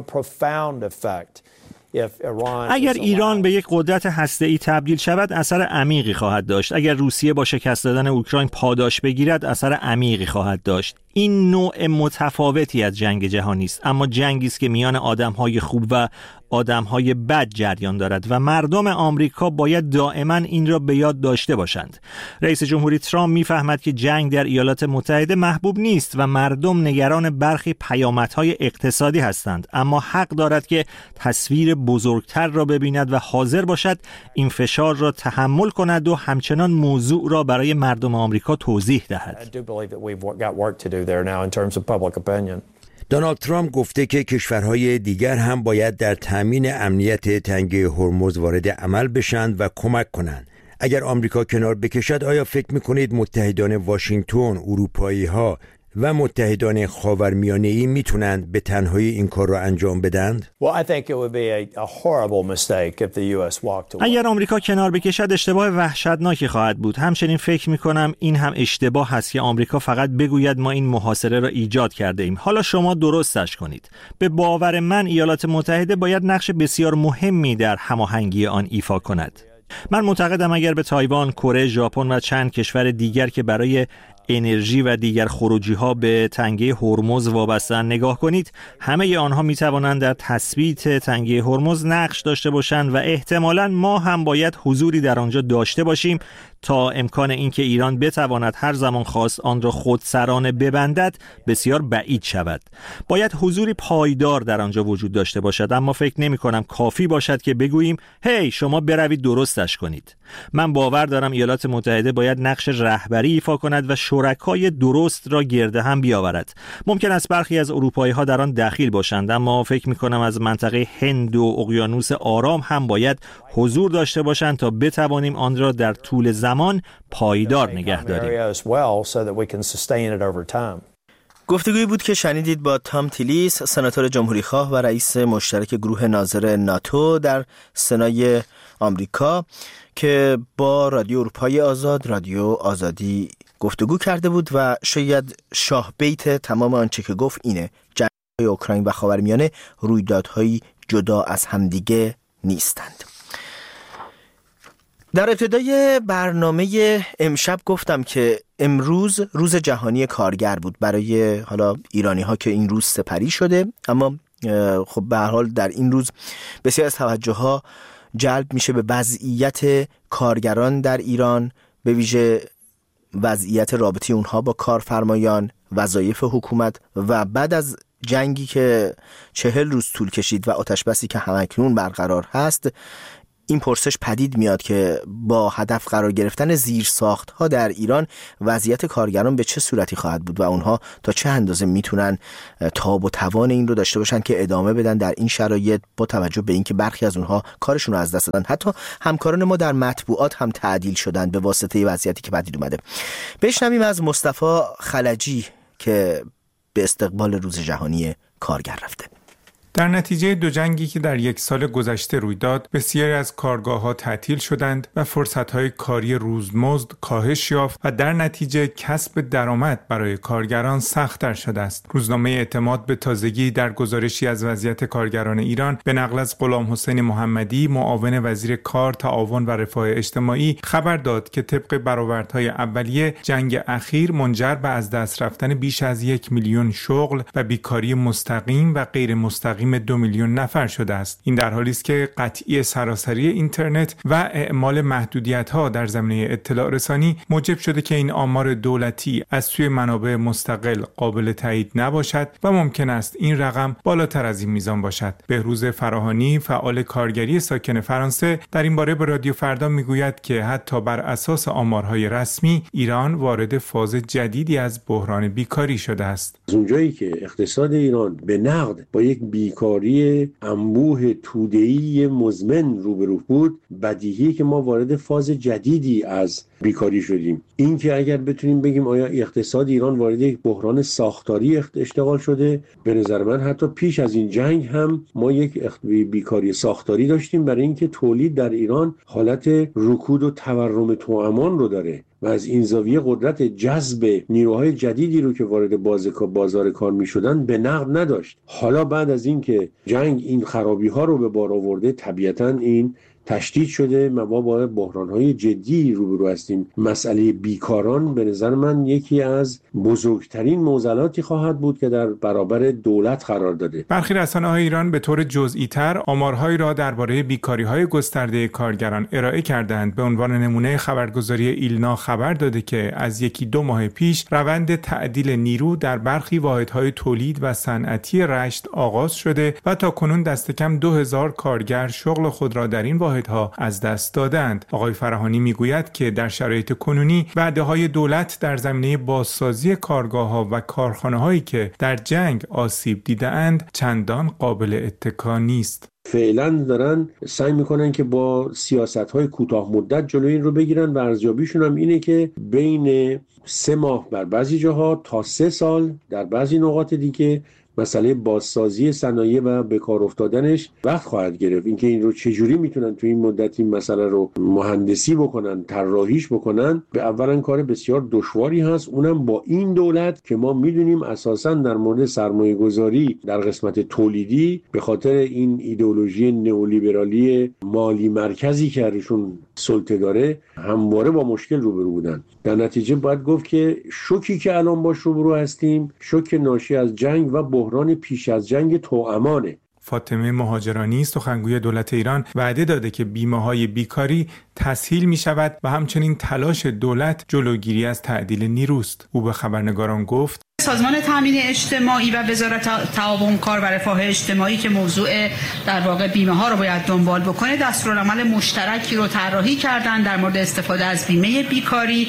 اگر ایران به یک قدرت هسته‌ای تبدیل شود، اثر عمیقی خواهد داشت. اگر روسیه با شکست دادن اوکراین پاداش بگیرد، اثر عمیقی خواهد داشت. این نوع متفاوتی از جنگ جهانی است، اما جنگی است که میان آدم‌های خوب و آدم‌های بد جریان دارد و مردم آمریکا باید دائما این را به یاد داشته باشند. رئیس جمهوری ترامپ می‌فهمد که جنگ در ایالات متحده محبوب نیست و مردم نگران برخی پیامدهای اقتصادی هستند، اما حق دارد که تصویر بزرگتر را ببیند و حاضر باشد این فشار را تحمل کند و همچنان موضوع را برای مردم آمریکا توضیح دهد. دونالد ترامپ گفته که کشورهای دیگر هم باید در تامین امنیت تنگه هرمز وارد عمل بشند و کمک کنند. اگر آمریکا کنار بکشد، آیا فکر می‌کنید متحدان واشنگتن، اروپایی‌ها و متحدان خاورمیانه‌ای میتونند به تنهایی این کار را انجام بدند؟ اگر آمریکا کنار بکشد اشتباه وحشتناکی خواهد بود. همچنین فکر میکنم این هم اشتباه هست که آمریکا فقط بگوید ما این محاصره را ایجاد کرده ایم. حالا شما درستش کنید. به باور من ایالات متحده باید نقش بسیار مهمی در هماهنگی آن ایفا کند. من معتقدم اگر به تایوان، کره، ژاپن و چند کشور دیگر که برای انرژی و دیگر خروجی‌ها به تنگه هرمز وابسته‌اند نگاه کنید، همه آنها می‌توانند در تثبیت تنگه هرمز نقش داشته باشند و احتمالاً ما هم باید حضوری در آنجا داشته باشیم تا امکان اینکه ایران بتواند هر زمان خواست آن را خودسرانه ببندد بسیار بعید شود. باید حضوری پایدار در آنجا وجود داشته باشد، اما فکر نمی‌کنم کافی باشد که بگوییم هی شما بروید درستش کنید. من باور دارم ایالات متحده باید نقش رهبری ایفا کند و شرکای درست را گرد هم بیاورد. ممکن است برخی از اروپایی‌ها در آن دخیل باشند، اما فکر می‌کنم از منطقه هند و اقیانوس آرام هم باید حضور داشته باشند تا بتوانیم آن را در طول زمان پایدار نگه داریم. گفتگویی بود که شنیدید با تام تیلیس، سناتور جمهوریخواه و رئیس مشترک گروه ناظر ناتو در سنای آمریکا که با رادیو اروپای آزاد، رادیو آزادی گفتگو کرده بود و شاید شاه بیت تمام آنچه که گفت اینه: جنگ‌های اوکراین و خاورمیانه رویدادهایی جدا از همدیگه نیستند. در ابتدای برنامه امشب گفتم که امروز روز جهانی کارگر بود برای حالا ایرانی ها که این روز سپری شده، اما خب به هر حال در این روز بسیار از توجه ها جلب میشه به وضعیت کارگران در ایران، به ویژه وضعیت رابطه اونها با کارفرمایان، وظایف حکومت و بعد از جنگی که چهل روز طول کشید و آتشبسی که همکنون برقرار هست، این پرسش پدید میاد که با هدف قرار گرفتن زیرساخت‌ها در ایران وضعیت کارگران به چه صورتی خواهد بود و اونها تا چه اندازه میتونن تاب و توان این رو داشته باشن که ادامه بدن در این شرایط، با توجه به اینکه برخی از اونها کارشون رو از دست دادن. حتی همکاران ما در مطبوعات هم تعدیل شدن به واسطه وضعیتی که پدید اومده. بشنویم از مصطفی خلجی که به استقبال روز جهانی کارگر رفته. در نتیجه دو جنگی که در یک سال گذشته روی داد، بسیاری از کارگاه‌ها تعطیل شدند و فرصت‌های کاری روزمزد کاهش یافت و در نتیجه کسب درآمد برای کارگران سخت‌تر شده است. روزنامه اعتماد به تازگی در گزارشی از وضعیت کارگران ایران به نقل از غلام حسین محمدی، معاون وزیر کار، تعاون و رفاه اجتماعی، خبر داد که طبق برآوردهای اولیه جنگ اخیر منجر به از دست رفتن بیش از یک میلیون شغل و بیکاری مستقیم و غیر مستقیم دو میلیون نفر شده است. این در حالی است که قطعی سراسری اینترنت و اعمال محدودیت‌ها در زمینه اطلاع رسانی موجب شده که این آمار دولتی از سوی منابع مستقل قابل تایید نباشد و ممکن است این رقم بالاتر از این میزان باشد. بهروز فراهانی، فعال کارگری ساکن فرانسه، در این باره به رادیو فردا میگوید که حتی بر اساس آمارهای رسمی ایران وارد فاز جدیدی از بحران بیکاری شده است. از اونجایی که اقتصاد ایران به نقد با یک بیکاری انبوه توده‌ای مزمن روبرو بود، بدیهیه که ما وارد فاز جدیدی از بیکاری شدیم. این که اگر بتونیم بگیم آیا اقتصاد ایران وارد یک بحران ساختاری اشتغال شده، به نظر من حتی پیش از این جنگ هم ما یک بیکاری ساختاری داشتیم، برای اینکه تولید در ایران حالت رکود و تورم توامان رو داره و از این زاویه قدرت جذب نیروهای جدیدی رو که وارد بازار کار می شدن به نقد نداشت. حالا بعد از این که جنگ این خرابی ها رو به بار آورده، طبیعتاً این تشدید شده و ما با بحران‌های جدی روبرو هستیم. مسئله بیکاران به نظر من یکی از بزرگترین معضلاتی خواهد بود که در برابر دولت قرار داده. برخی رسانه‌های ایران به طور جزئی‌تر آمارهایی را درباره بیکاری‌های گسترده کارگران ارائه کردند. به عنوان نمونه خبرگزاری ایلنا خبر داده که از یکی دو ماه پیش روند تعدیل نیرو در برخی واحدهای تولید و صنعتی رشت آغاز شده و تا کنون دست کم دو هزار کارگر شغل خود را در این واحدها از دست دادند. آقای فراهانی میگوید که در شرایط کنونی وعده‌های دولت در زمینه بازسازی کارگاه‌ها و کارخانه‌هایی که در جنگ آسیب دیده‌اند چندان قابل اتکا نیست. فعلا دارن سعی میکنن که با سیاست‌های کوتاه مدت جلوی این رو بگیرن و ارزیابیشون هم اینه که بین سه ماه بر بعضی جاها تا سه سال در بعضی نقاط دیگه مسئله بازسازی صنایع و به کار افتادنش وقت خواهد گرفت. اینکه این رو چجوری میتونن تو این مدت این مسئله رو مهندسی بکنن، طراحیش بکنن، به اولا کار بسیار دشواری هست، اونم با این دولت که ما میدونیم اساساً در مورد سرمایه گذاری در قسمت تولیدی به خاطر این ایدئولوژی نئولیبرالی مالی مرکزی که ازشون سلطه داره همواره با مشکل روبرو بودن. در نتیجه باید گفت که شوکی که الان باش روبرو هستیم شوک ناشی از جنگ و بحران پیش از جنگ توأمانه. فاطمه مهاجرانی سخنگوی دولت ایران وعده داده که بیمه‌های بیکاری تسهیل می شود و همچنین تلاش دولت جلوگیری از تعدیل نیروست. او به خبرنگاران گفت سازمان تامین اجتماعی و وزارت تعاون کار و رفاه اجتماعی که موضوع در واقع بیمه ها رو باید دنبال بکنه دستورالعمل مشترکی رو طراحی کردن در مورد استفاده از بیمه بیکاری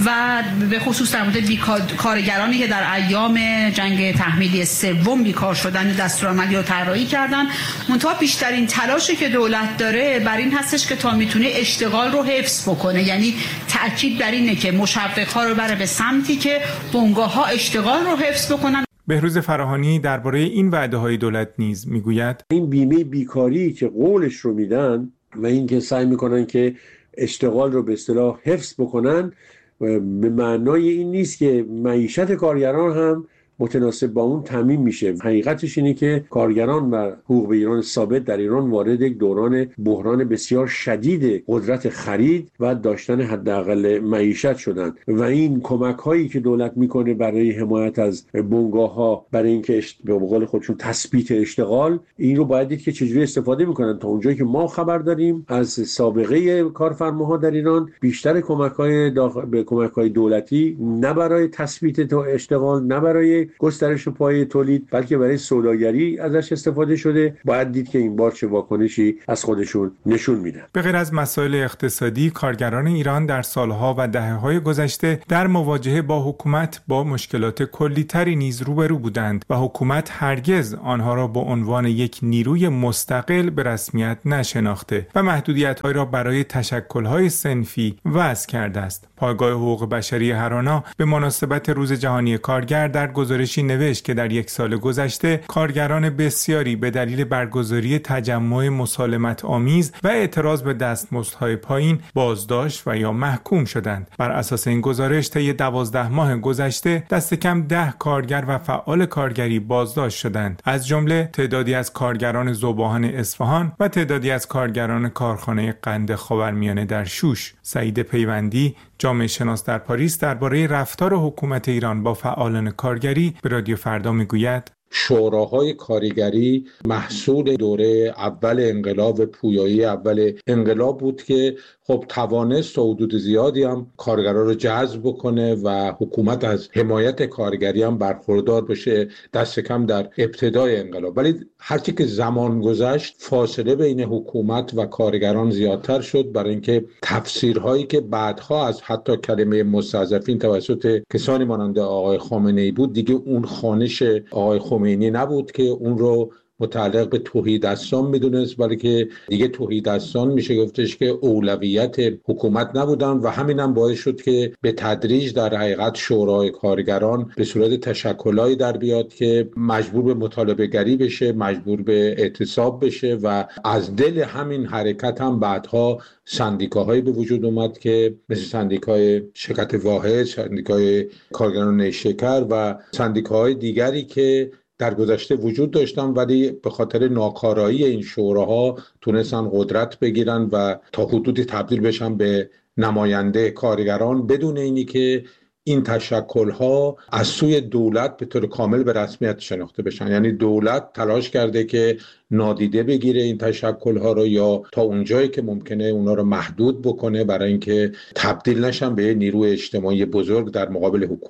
و به خصوص در مورد کارگرانی که در ایام جنگ تحمیلی سوم بیکار شدن دستورالعملی رو طراحی کردن. منتها بیشترین تلاشی که دولت داره بر این هستش که تا میتونه اشتغال رو حفظ بکنه، یعنی تأکید بر اینه که مشوق‌ها رو بره به سمتی که بنگاه‌ها اشتغال رو حفظ بکنن. بهروز فراهانی درباره این وعده‌های دولت نیز میگوید این بیمه بیکاری که قولش رو میدن و این که سعی میکنن که اشتغال رو به اصطلاح حفظ بکنن به معنای این نیست که معیشت کارگران هم متناسب با اون تامین میشه. حقیقتش اینه که کارگران و حقوق بگیران ثابت در ایران وارد یک دوران بحران بسیار شدید قدرت خرید و داشتن حداقل معیشت شدن و این کمک هایی که دولت میکنه برای حمایت از بنگاه ها برای اینکه به قول خودشون تثبیت اشتغال، این رو باید دید که چجوری استفاده میکنن. تا اونجایی که ما خبر داریم از سابقه کارفرماها در ایران بیشتر کمک های داخل... به کمک های دولتی نه برای تثبیت اشتغال نه برای گسترش پایه تولید بلکه برای سوداگری ازش استفاده شده. باید دید که این بار چه واکنشی از خودشون نشون میدن. به غیر از مسائل اقتصادی، کارگران ایران در سالها و دهه‌های گذشته در مواجهه با حکومت با مشکلات کلی‌تری نیز روبرو بودند و حکومت هرگز آنها را به عنوان یک نیروی مستقل به رسمیت نشناخته و محدودیت‌هایی را برای تشکل‌های صنفی وضع کرده است. پایگاه حقوق بشری هرانا به مناسبت روز جهانی کارگر در گزارشی نوشت که در یک سال گذشته کارگران بسیاری به دلیل برگزاری تجمع مسالمت آمیز و اعتراض به دستمزدهای پایین بازداشت و یا محکوم شدند. بر اساس این گزارش طی دوازده ماه گذشته دست کم ده کارگر و فعال کارگری بازداشت شدند، از جمله تعدادی از کارگران ذوباهن اصفهان و تعدادی از کارگران کارخانه قند خاورمیانه در شوش. سعید پیوندی جامعه شناس در پاریس درباره رفتار حکومت ایران با فعالان کارگری به رادیو فردا میگوید شوراهای کارگری محصول دوره اول انقلاب، پویایی اول انقلاب بود که خب توانست تا حدود زیادی هم کارگران رو جذب بکنه و حکومت از حمایت کارگری هم برخوردار بشه، دست کم در ابتدای انقلاب. ولی هرچی که زمان گذشت فاصله بین حکومت و کارگران زیادتر شد، برای اینکه تفسیرهایی که بعدها از حتی کلمه مستضعفین توسط کسانی مانند آقای خامنه‌ای بود دیگه اون خوانش آقای خمینی نبود که اون رو متعلق به توحیدستان میدونست، بلکه دیگه توحیدستان میشه گفتش که اولویت حکومت نبودن و همین هم باعث شد که به تدریج در حقیقت شورای کارگران به صورت تشکلایی در بیاد که مجبور به مطالبه گری بشه، مجبور به اعتصاب بشه و از دل همین حرکت هم بعدها سندیکاهایی به وجود اومد که مثل سندیکای شرکت واحد، سندیکای کارگران نیشکر و سندیکاهای دیگری که در گذشته وجود داشتن ولی به خاطر ناکارایی این شوراها تونستن قدرت بگیرن و تا حدودی تبدیل بشن به نماینده کارگران بدون اینی که این تشکل‌ها از سوی دولت به طور کامل به رسمیت شناخته بشن. یعنی دولت تلاش کرده که نادیده بگیره این تشکل‌ها رو یا تا اونجایی که ممکنه اونا رو محدود بکنه برای اینکه تبدیل نشن به نیروی اجتماعی بزرگ در مقابل حکومت.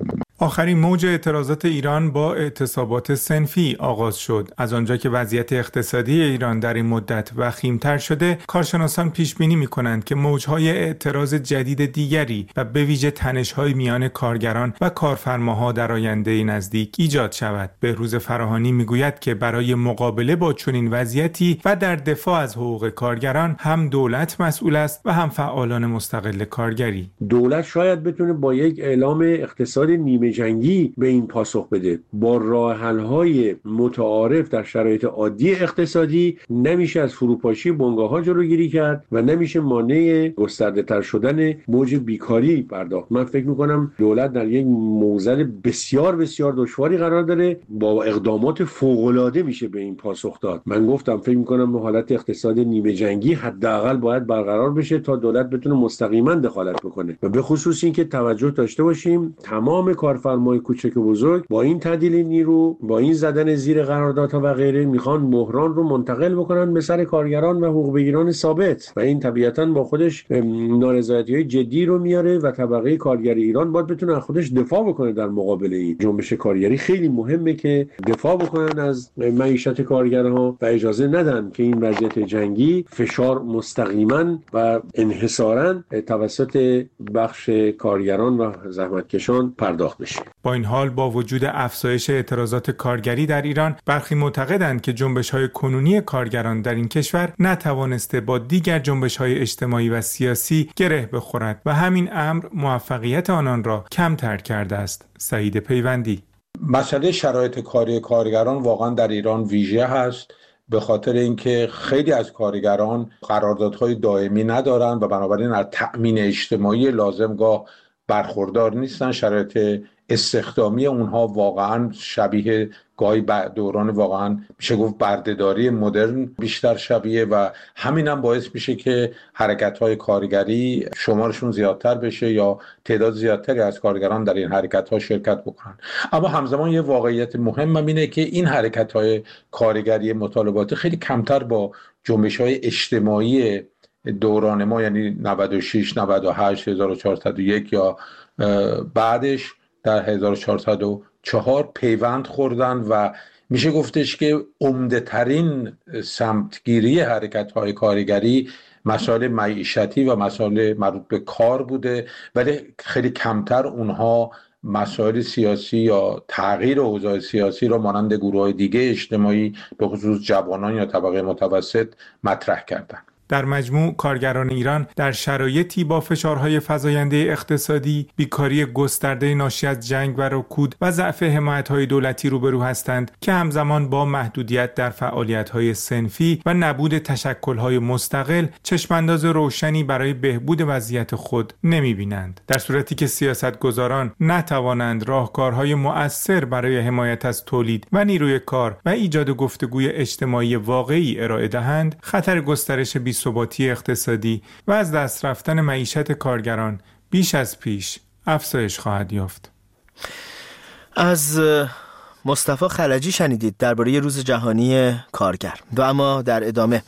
آخرین موج اعتراضات ایران با اعتصابات صنفی آغاز شد. از آنجا که وضعیت اقتصادی ایران در این مدت وخیم‌تر شده، کارشناسان پیش بینی می‌کنند که موج‌های اعتراض جدید دیگری و به ویژه تنش‌های میان کارگران و کارفرماها در آینده نزدیک ایجاد شود. بهروز فراهانی می‌گوید که برای مقابله با چنین وضعیتی و در دفاع از حقوق کارگران هم دولت مسئول است و هم فعالان مستقل کارگری. دولت شاید بتونه با یک اعلام اقتصاد نیمه جنگی به این پاسخ بده. با راه حل‌های متعارف در شرایط عادی اقتصادی نمیشه از فروپاشی بنگاه‌ها جلوگیری کرد و نمیشه مانع گسترده‌تر شدن موج بیکاری پرداخت. من فکر می‌کنم دولت در یک موضع بسیار بسیار دشواری قرار داره. با اقدامات فوق‌العاده میشه به این پاسخ داد. من گفتم فکر می‌کنم حالت اقتصاد نیمه جنگی حداقل باید برقرار بشه تا دولت بتونه مستقیما دخالت بکنه و به خصوص این که توجه داشته باشیم تمام کارفرمای کوچک و بزرگ با این تعدیل نیرو، با این زدن زیر قراردادها و غیره میخوان بحران رو منتقل بکنن به سر کارگران و حقوق بگیران ثابت و این طبیعتاً با خودش نارضایتی‌های جدی رو میاره و طبقه کارگر ایران باید بتونه از خودش دفاع بکنه در مقابل این جنبش کارگری. خیلی مهمه که دفاع بکنن از معیشت کارگرها و اجازه ندن که این وضعیت جنگی فشار مستقیما و انحصاراً توسط بخش کارگران و زحمتکشان پرداخت بشه. با این حال با وجود افزایش اعتراضات کارگری در ایران، برخی معتقدند که جنبش‌های کنونی کارگران در این کشور نتوانسته با دیگر جنبش‌های اجتماعی و سیاسی گره بخورد و همین امر موفقیت آنان را کمتر کرده است. سعید پیوندی: مسئله شرایط کاری کارگران واقعا در ایران ویژه هست، به خاطر اینکه خیلی از کارگران قراردادهای دائمی ندارند و بنابراین از تأمین اجتماعی لازم گاه برخوردار نیستن. شرایط استخدامی اونها واقعا شبیه گاهی دوران واقعا میشه گفت بردهداری مدرن بیشتر شبیه و همین هم باعث میشه که حرکت‌های کارگری شمارشون زیادتر بشه یا تعداد زیادتری از کارگران در این حرکت‌ها شرکت بکنن. اما همزمان یه واقعیت مهم اینه که این حرکت‌های کارگری مطالباتی خیلی کمتر با جنبش‌های اجتماعی دوران ما یعنی نود و شش، نود و هشت، هزار و چهارصد و یک یا بعدش در هزار و چهارصد و چهار پیوند خوردن و میشه گفتش که عمده ترین سمتگیری حرکت‌های کارگری مسائل معیشتی و مسائل مربوط به کار بوده، ولی خیلی کمتر اونها مسائل سیاسی یا تغییر اوضاع سیاسی را مانند گروه‌های دیگه اجتماعی به خصوص جوانان یا طبقه متوسط مطرح کردند. در مجموع کارگران ایران در شرایطی با فشارهای فزاینده اقتصادی، بیکاری گسترده ناشی از جنگ و رکود و ضعف حمایت‌های دولتی روبرو هستند که همزمان با محدودیت در فعالیت‌های صنفی و نبود تشکل‌های مستقل چشمانداز روشنی برای بهبود وضعیت خود نمی‌بینند. در صورتی که سیاستگزاران نتوانند راهکارهای مؤثر برای حمایت از تولید و نیروی کار و ایجاد گفتگوی اجتماعی واقعی ارائه دهند، خطر گسترش بی‌ثباتی اقتصادی و از دست رفتن معیشت کارگران بیش از پیش افزایش خواهد یافت. از مصطفی خلجی شنیدید درباره روز جهانی کارگر. و اما در ادامه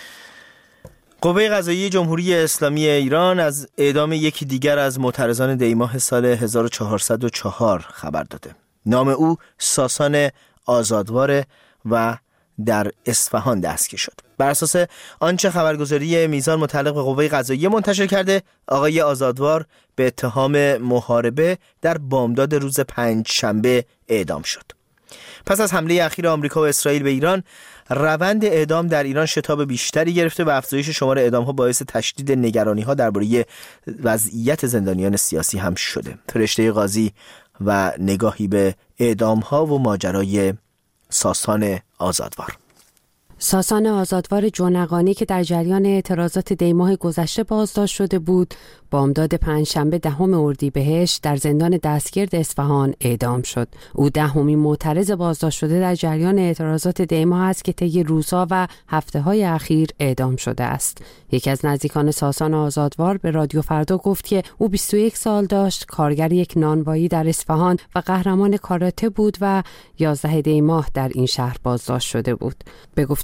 قوه قضاییه جمهوری اسلامی ایران از اعدام یکی دیگر از معترضان دیماه سال هزار و چهارصد و چهار خبر داده. نام او ساسان آزادوار و در اصفهان دستگیر شد. بر اساس آنچه خبرگزاری میزان متعلق به قوه قضاییه منتشر کرده، آقای آزادوار به اتهام محاربه در بامداد روز پنج شنبه اعدام شد. پس از حمله اخیر آمریکا و اسرائیل به ایران، روند اعدام در ایران شتاب بیشتری گرفته و افزایش شمار اعدام‌ها باعث تشدید نگرانی‌ها درباره وضعیت زندانیان سیاسی هم شده. فرشته قاضی و نگاهی به اعدام‌ها و ماجرای ساسان آزادوار. ساسان آزادوار جونقانی که در جریان اعتراضات دیماه گذشته بازداشت شده بود، بامداد پنجشنبه دهم اردیبهشت در زندان دستگرد اصفهان اعدام شد. او دهمین معترض بازداشت شده در جریان اعتراضات دیماه است که طی روزها و هفته‌های اخیر اعدام شده است. یکی از نزدیکان ساسان آزادوار به رادیو فردا گفت که او بیست و یک سال داشت، کارگر یک نانوایی در اصفهان و قهرمان کاراته بود و یازده دی ماه در این شهر بازداشت شده بود. به گفته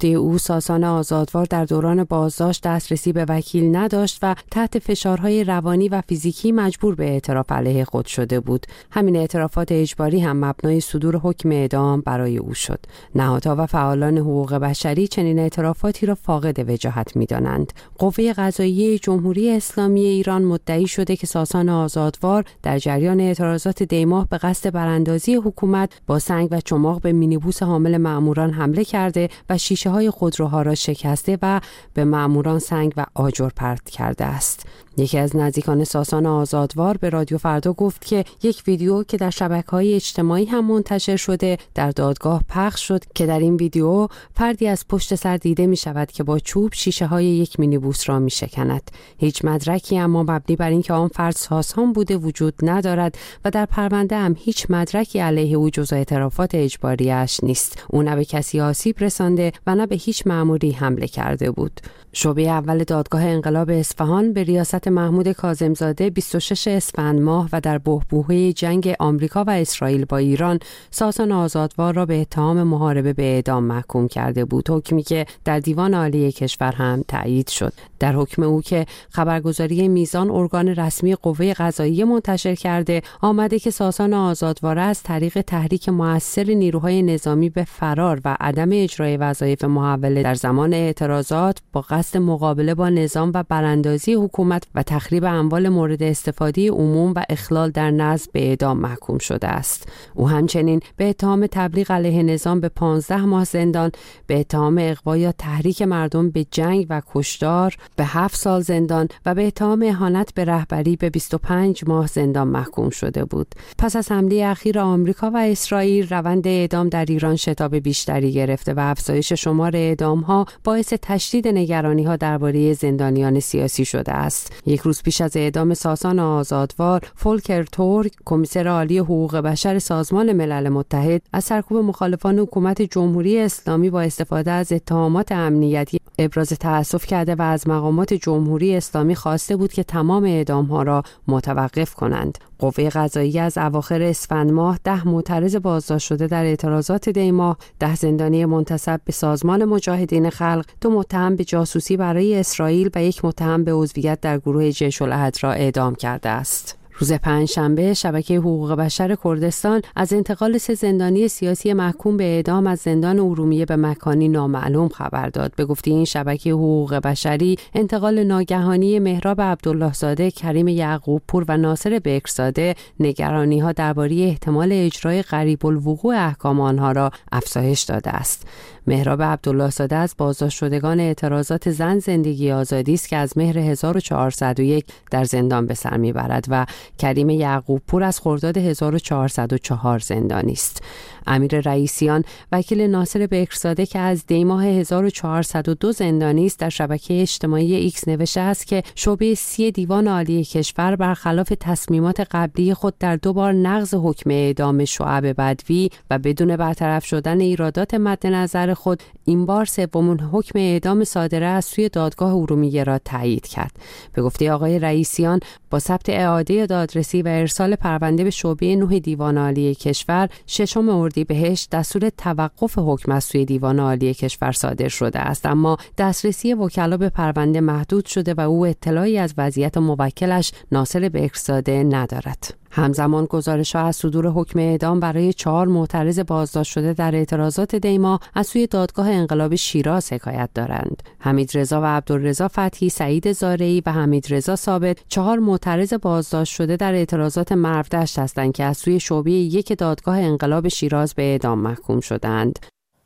گفته او ساسان آزادوار در دوران بازداشت دسترسی به وکیل نداشت و تحت فشارهای روانی و فیزیکی مجبور به اعتراف علیه خود شده بود. همین اعترافات اجباری هم مبنای صدور حکم اعدام برای او شد. نهادها و فعالان حقوق بشری چنین اعترافاتی را فاقد وجاهت می‌دانند. قوه قضاییه جمهوری اسلامی ایران مدعی شده که ساسان آزادوار در جریان اعتراضات دیماه به قصد براندازی حکومت با سنگ و چماق به مینیبوس حامل مأموران حمله کرده و شیشه‌های خودروها را شکسته و به مأموران سنگ و آجر پرت کرده است. یکی از نزدیکان ساسان آزادوار به رادیو فردا گفت که یک ویدیو که در شبکه‌های اجتماعی هم منتشر شده در دادگاه پخش شد که در این ویدیو فردی از پشت سر دیده می شود که با چوب شیشه های یک مینیبوس را می شکند. هیچ مدرکی اما مبنی بر اینکه آن فرد ساسان بوده وجود ندارد و در پرونده هم هیچ مدرکی علیه او جز اعترافات اجباریش نیست. او نه به کسی آسیب رسانده و نه به هیچ مأموری حمله کرده بود. شعبه اول دادگاه انقلاب اصفهان به ریاست محمود کاظمزاده بیست و شش اسفند ماه و در بحبوحه جنگ آمریکا و اسرائیل با ایران ساسان آزادوار را به اتهام محاربه به اعدام محکوم کرده بود، حکمی که در دیوان عالی کشور هم تایید شد. در حکم او که خبرگزاری میزان ارگان رسمی قوه قضاییه منتشر کرده آمده که ساسان آزادوار از طریق تحریک مؤثر نیروهای نظامی به فرار و عدم اجرای وظایف محوله در زمان اعتراضات با قصد مقابله با نظام و براندازی حکومت و تخریب اموال مورد استفاده عموم و اخلال در نظم به اعدام محکوم شده است. او همچنین به اتهام تبلیغ علیه نظام به پانزده ماه زندان، به اتهام اغوا یا تحریک مردم به جنگ و کشتار به هفت سال زندان و به اتهام اهانت به رهبری به بیست و پنج ماه زندان محکوم شده بود. پس از حمله اخیر آمریکا و اسرائیل روند اعدام در ایران شتاب بیشتری گرفته و افزایش شمار اعدام‌ها باعث تشدید نگرانی‌ها درباره زندانیان سیاسی شده است. یک روز پیش از اعدام ساسان آزادوار، فولکر تورک، کمیسر عالی حقوق بشر سازمان ملل متحد، از سرکوب مخالفان حکومت جمهوری اسلامی با استفاده از اتهامات امنیتی ابراز تأسف کرده و از مقامات جمهوری اسلامی خواسته بود که تمام اعدام‌ها را متوقف کنند. قوه قضاییه از اواخر اسفند ماه ده معترض بازداشت شده در اعتراضات دیماه، ده زندانی منتسب به سازمان مجاهدین خلق، دو متهم به جاسوسی برای اسرائیل و یک متهم به عضویت در گروه جیش الاحد را اعدام کرده است. روز پنجشنبه شبکه حقوق بشر کردستان از انتقال سه زندانی سیاسی محکوم به اعدام از زندان ارومیه به مکانی نامعلوم خبر داد. به گفته این شبکه حقوق بشری، انتقال ناگهانی مهراب عبدالله زاده، کریم یعقوب پور و ناصر بکرزاده نگرانی‌ها درباره احتمال اجرای قریب الوقوع احکام آنها را افزایش داده است. مهراب عبدالله زاده از بازداشت شدگان اعتراضات زن زندگی آزادی است که از مهر هزار و چهارصد و یک در زندان به سر میبرد و کریم یعقوب پور از خرداد هزار و چهارصد و چهار زندانی است. امیر رئیسیان، وکیل ناصر بکرزاده که از دیماه هزار و چهارصد و دو زندانی است، در شبکه اجتماعی ایکس نوشته است که شعبه سی دیوان عالی کشور برخلاف تصمیمات قبلی خود در دو بار نقض حکم اعدام شعب بدوی و بدون برطرف شدن ایرادات مد نظر خود این بار سومین حکم اعدام صادره از سوی دادگاه ارومیه را تایید کرد. به گفته آقای رئیسیان، با ثبت اعاده دادرسی و ارسال پرونده به شعبه نه دیوان عالی کشور ششم اردیبهشت دستور توقف حکم از سوی دیوان عالی کشور صادر شده است، اما دسترسی وکلا به پرونده محدود شده و او اطلاعی از وضعیت موکلش ناصر بکرزاده ندارد. همزمان گزارش‌ها از صدور حکم اعدام برای چهار معترض بازداشت شده در اعتراضات دیما از سوی دادگاه انقلاب شیراز حکایت دارند. حمید رضا و عبدالرضا فتحی، سعید زارعی و حمید رضا ثابت چهار معترض بازداشت شده در اعتراضات مرودشت هستند که از سوی شعبه یک دادگاه انقلاب شیراز به اعدام محکوم شدند.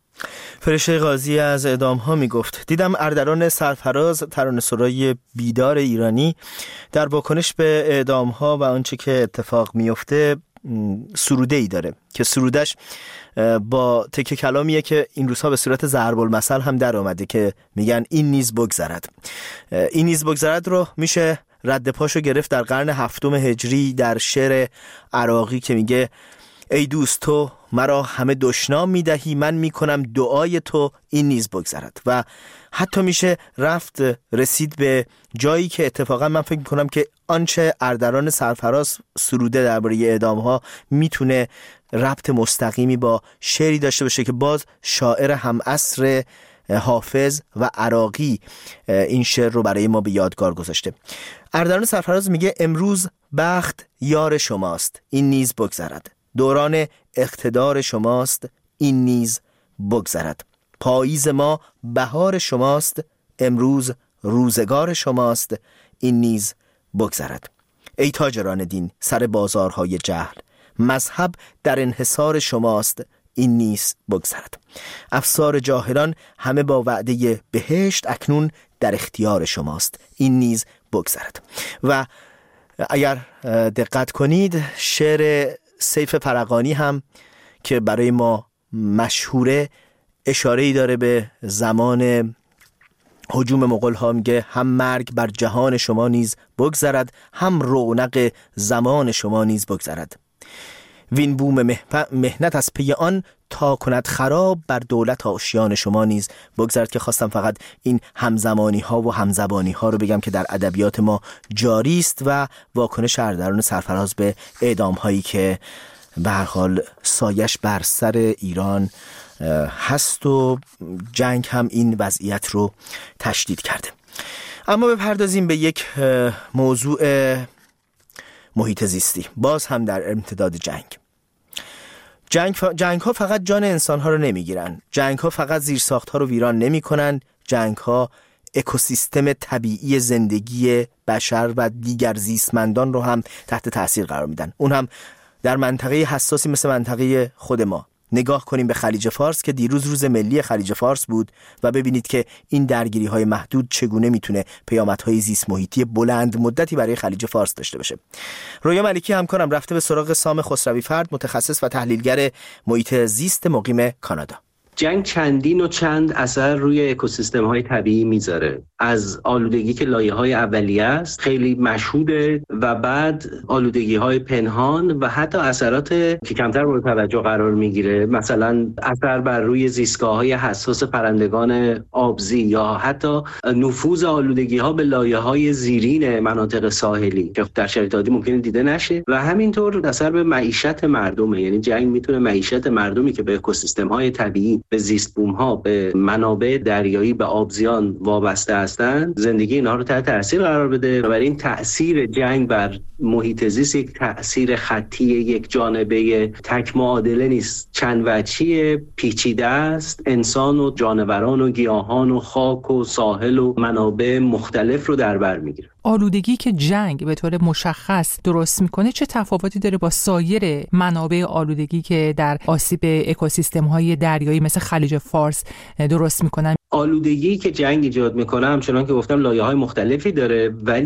فرشته قاضی از اعدام ها می گفت: دیدم اردلان سرفراز، ترانه‌سرای بیدار ایرانی، در واکنش به اعدام ها و آنچه که اتفاق میفته سروده ای داره که سرودش با تکه کلامیه که این روزها به صورت ضرب المثل هم در اومده که میگن این نیز بگذرد. این نیز بگذرد رو میشه رد پاشو گرفت در قرن هفتم هجری در شعر عراقی که میگه: ای دوست تو مرا همه دشنام میدهی، من میکنم دعای تو این نیز بگذرد. و حتی میشه رفت رسید به جایی که اتفاقا من فکر میکنم که آنچه اردلان سرفراز سروده درباره اعدام ها میتونه ربط مستقیمی با شعری داشته باشه که باز شاعر هم عصر حافظ و عراقی این شعر رو برای ما به یادگار گذاشته. اردلان سرفراز میگه امروز بخت یار شماست، این نیز بگذرد. دوران اقتدار شماست، این نیز بگذرد. پاییز ما بهار شماست، امروز روزگار شماست، این نیز بگذرد. ای تاجران دین سر بازارهای جهل، مذهب در انحصار شماست، این نیز بگذرد. افسار جاهلان همه با وعده بهشت، اکنون در اختیار شماست، این نیز بگذرد. و اگر دقت کنید شعر سیف فرقانی هم که برای ما مشهوره اشاره‌ای داره به زمان هجوم مغول ها. میگه هم مرگ بر جهان شما نیز بگذرد، هم رونق زمان شما نیز بگذرد. وین بوم مهنت از پی آن، تا کند خراب بر دولت آشیان شما نیز بگذرد. که خواستم فقط این همزمانی ها و همزبانی ها رو بگم که در ادبیات ما جاری است و واکنش اردلان سرفراز به اعدام هایی که به هر حال سایش بر سر ایران هست و جنگ هم این وضعیت رو تشدید کرده. اما بپردازیم به یک موضوع محیط زیستی، باز هم در امتداد جنگ. جنگ, ف... جنگ ها فقط جان انسان ها رو نمی گیرن، جنگ ها فقط زیرساخت ها رو ویران نمی کنن، جنگ ها اکوسیستم طبیعی زندگی بشر و دیگر زیستمندان رو هم تحت تاثیر قرار میدن، اون هم در منطقه حساسی مثل منطقه خود ما. نگاه کنیم به خلیج فارس که دیروز روز ملی خلیج فارس بود و ببینید که این درگیری های محدود چگونه میتونه پیامدهای زیست محیطی بلند مدتی برای خلیج فارس داشته باشه. رویا ملکی همکارم رفته به سراغ سام خسروی فرد، متخصص و تحلیلگر محیط زیست مقیم کانادا. جنگ چندین و چند اثر روی اکوسیستم های طبیعی میذاره، از آلودگی که لایه های اولیه است خیلی مشهوده و بعد آلودگی های پنهان و حتی اثرات که کمتر مورد توجه قرار میگیره، مثلا اثر بر روی زیستگاه های حساس پرندگان آبزی یا حتی نفوذ آلودگی ها به لایه های زیرین مناطق ساحلی که در شرایط عادی ممکنه دیده نشه و همینطور اثر به معیشت مردمه. یعنی جنگ میتونه معیشت مردمی که به اکوسیستم های طبیعی، به زیست بوم ها، به منابع دریایی، به آبزیان وابسته هستند، زندگی اینها رو تحت تاثیر قرار بده. و برای این تاثیر جنگ بر محیط زیست یک تاثیر خطی، یک جانبه تک معادله نیست، چند وجهی، پیچیده است. انسان و جانوران و گیاهان و خاک و ساحل و منابع مختلف رو در بر میگیره. آلودگی که جنگ به طور مشخص درست میکنه چه تفاوتی داره با سایر منابع آلودگی که در آسیب اکوسیستم های دریایی مثل خلیج فارس درست میکنن؟ آلودگی که جنگ ایجاد میکنه همچنان که گفتم لایه‌های مختلفی داره، ولی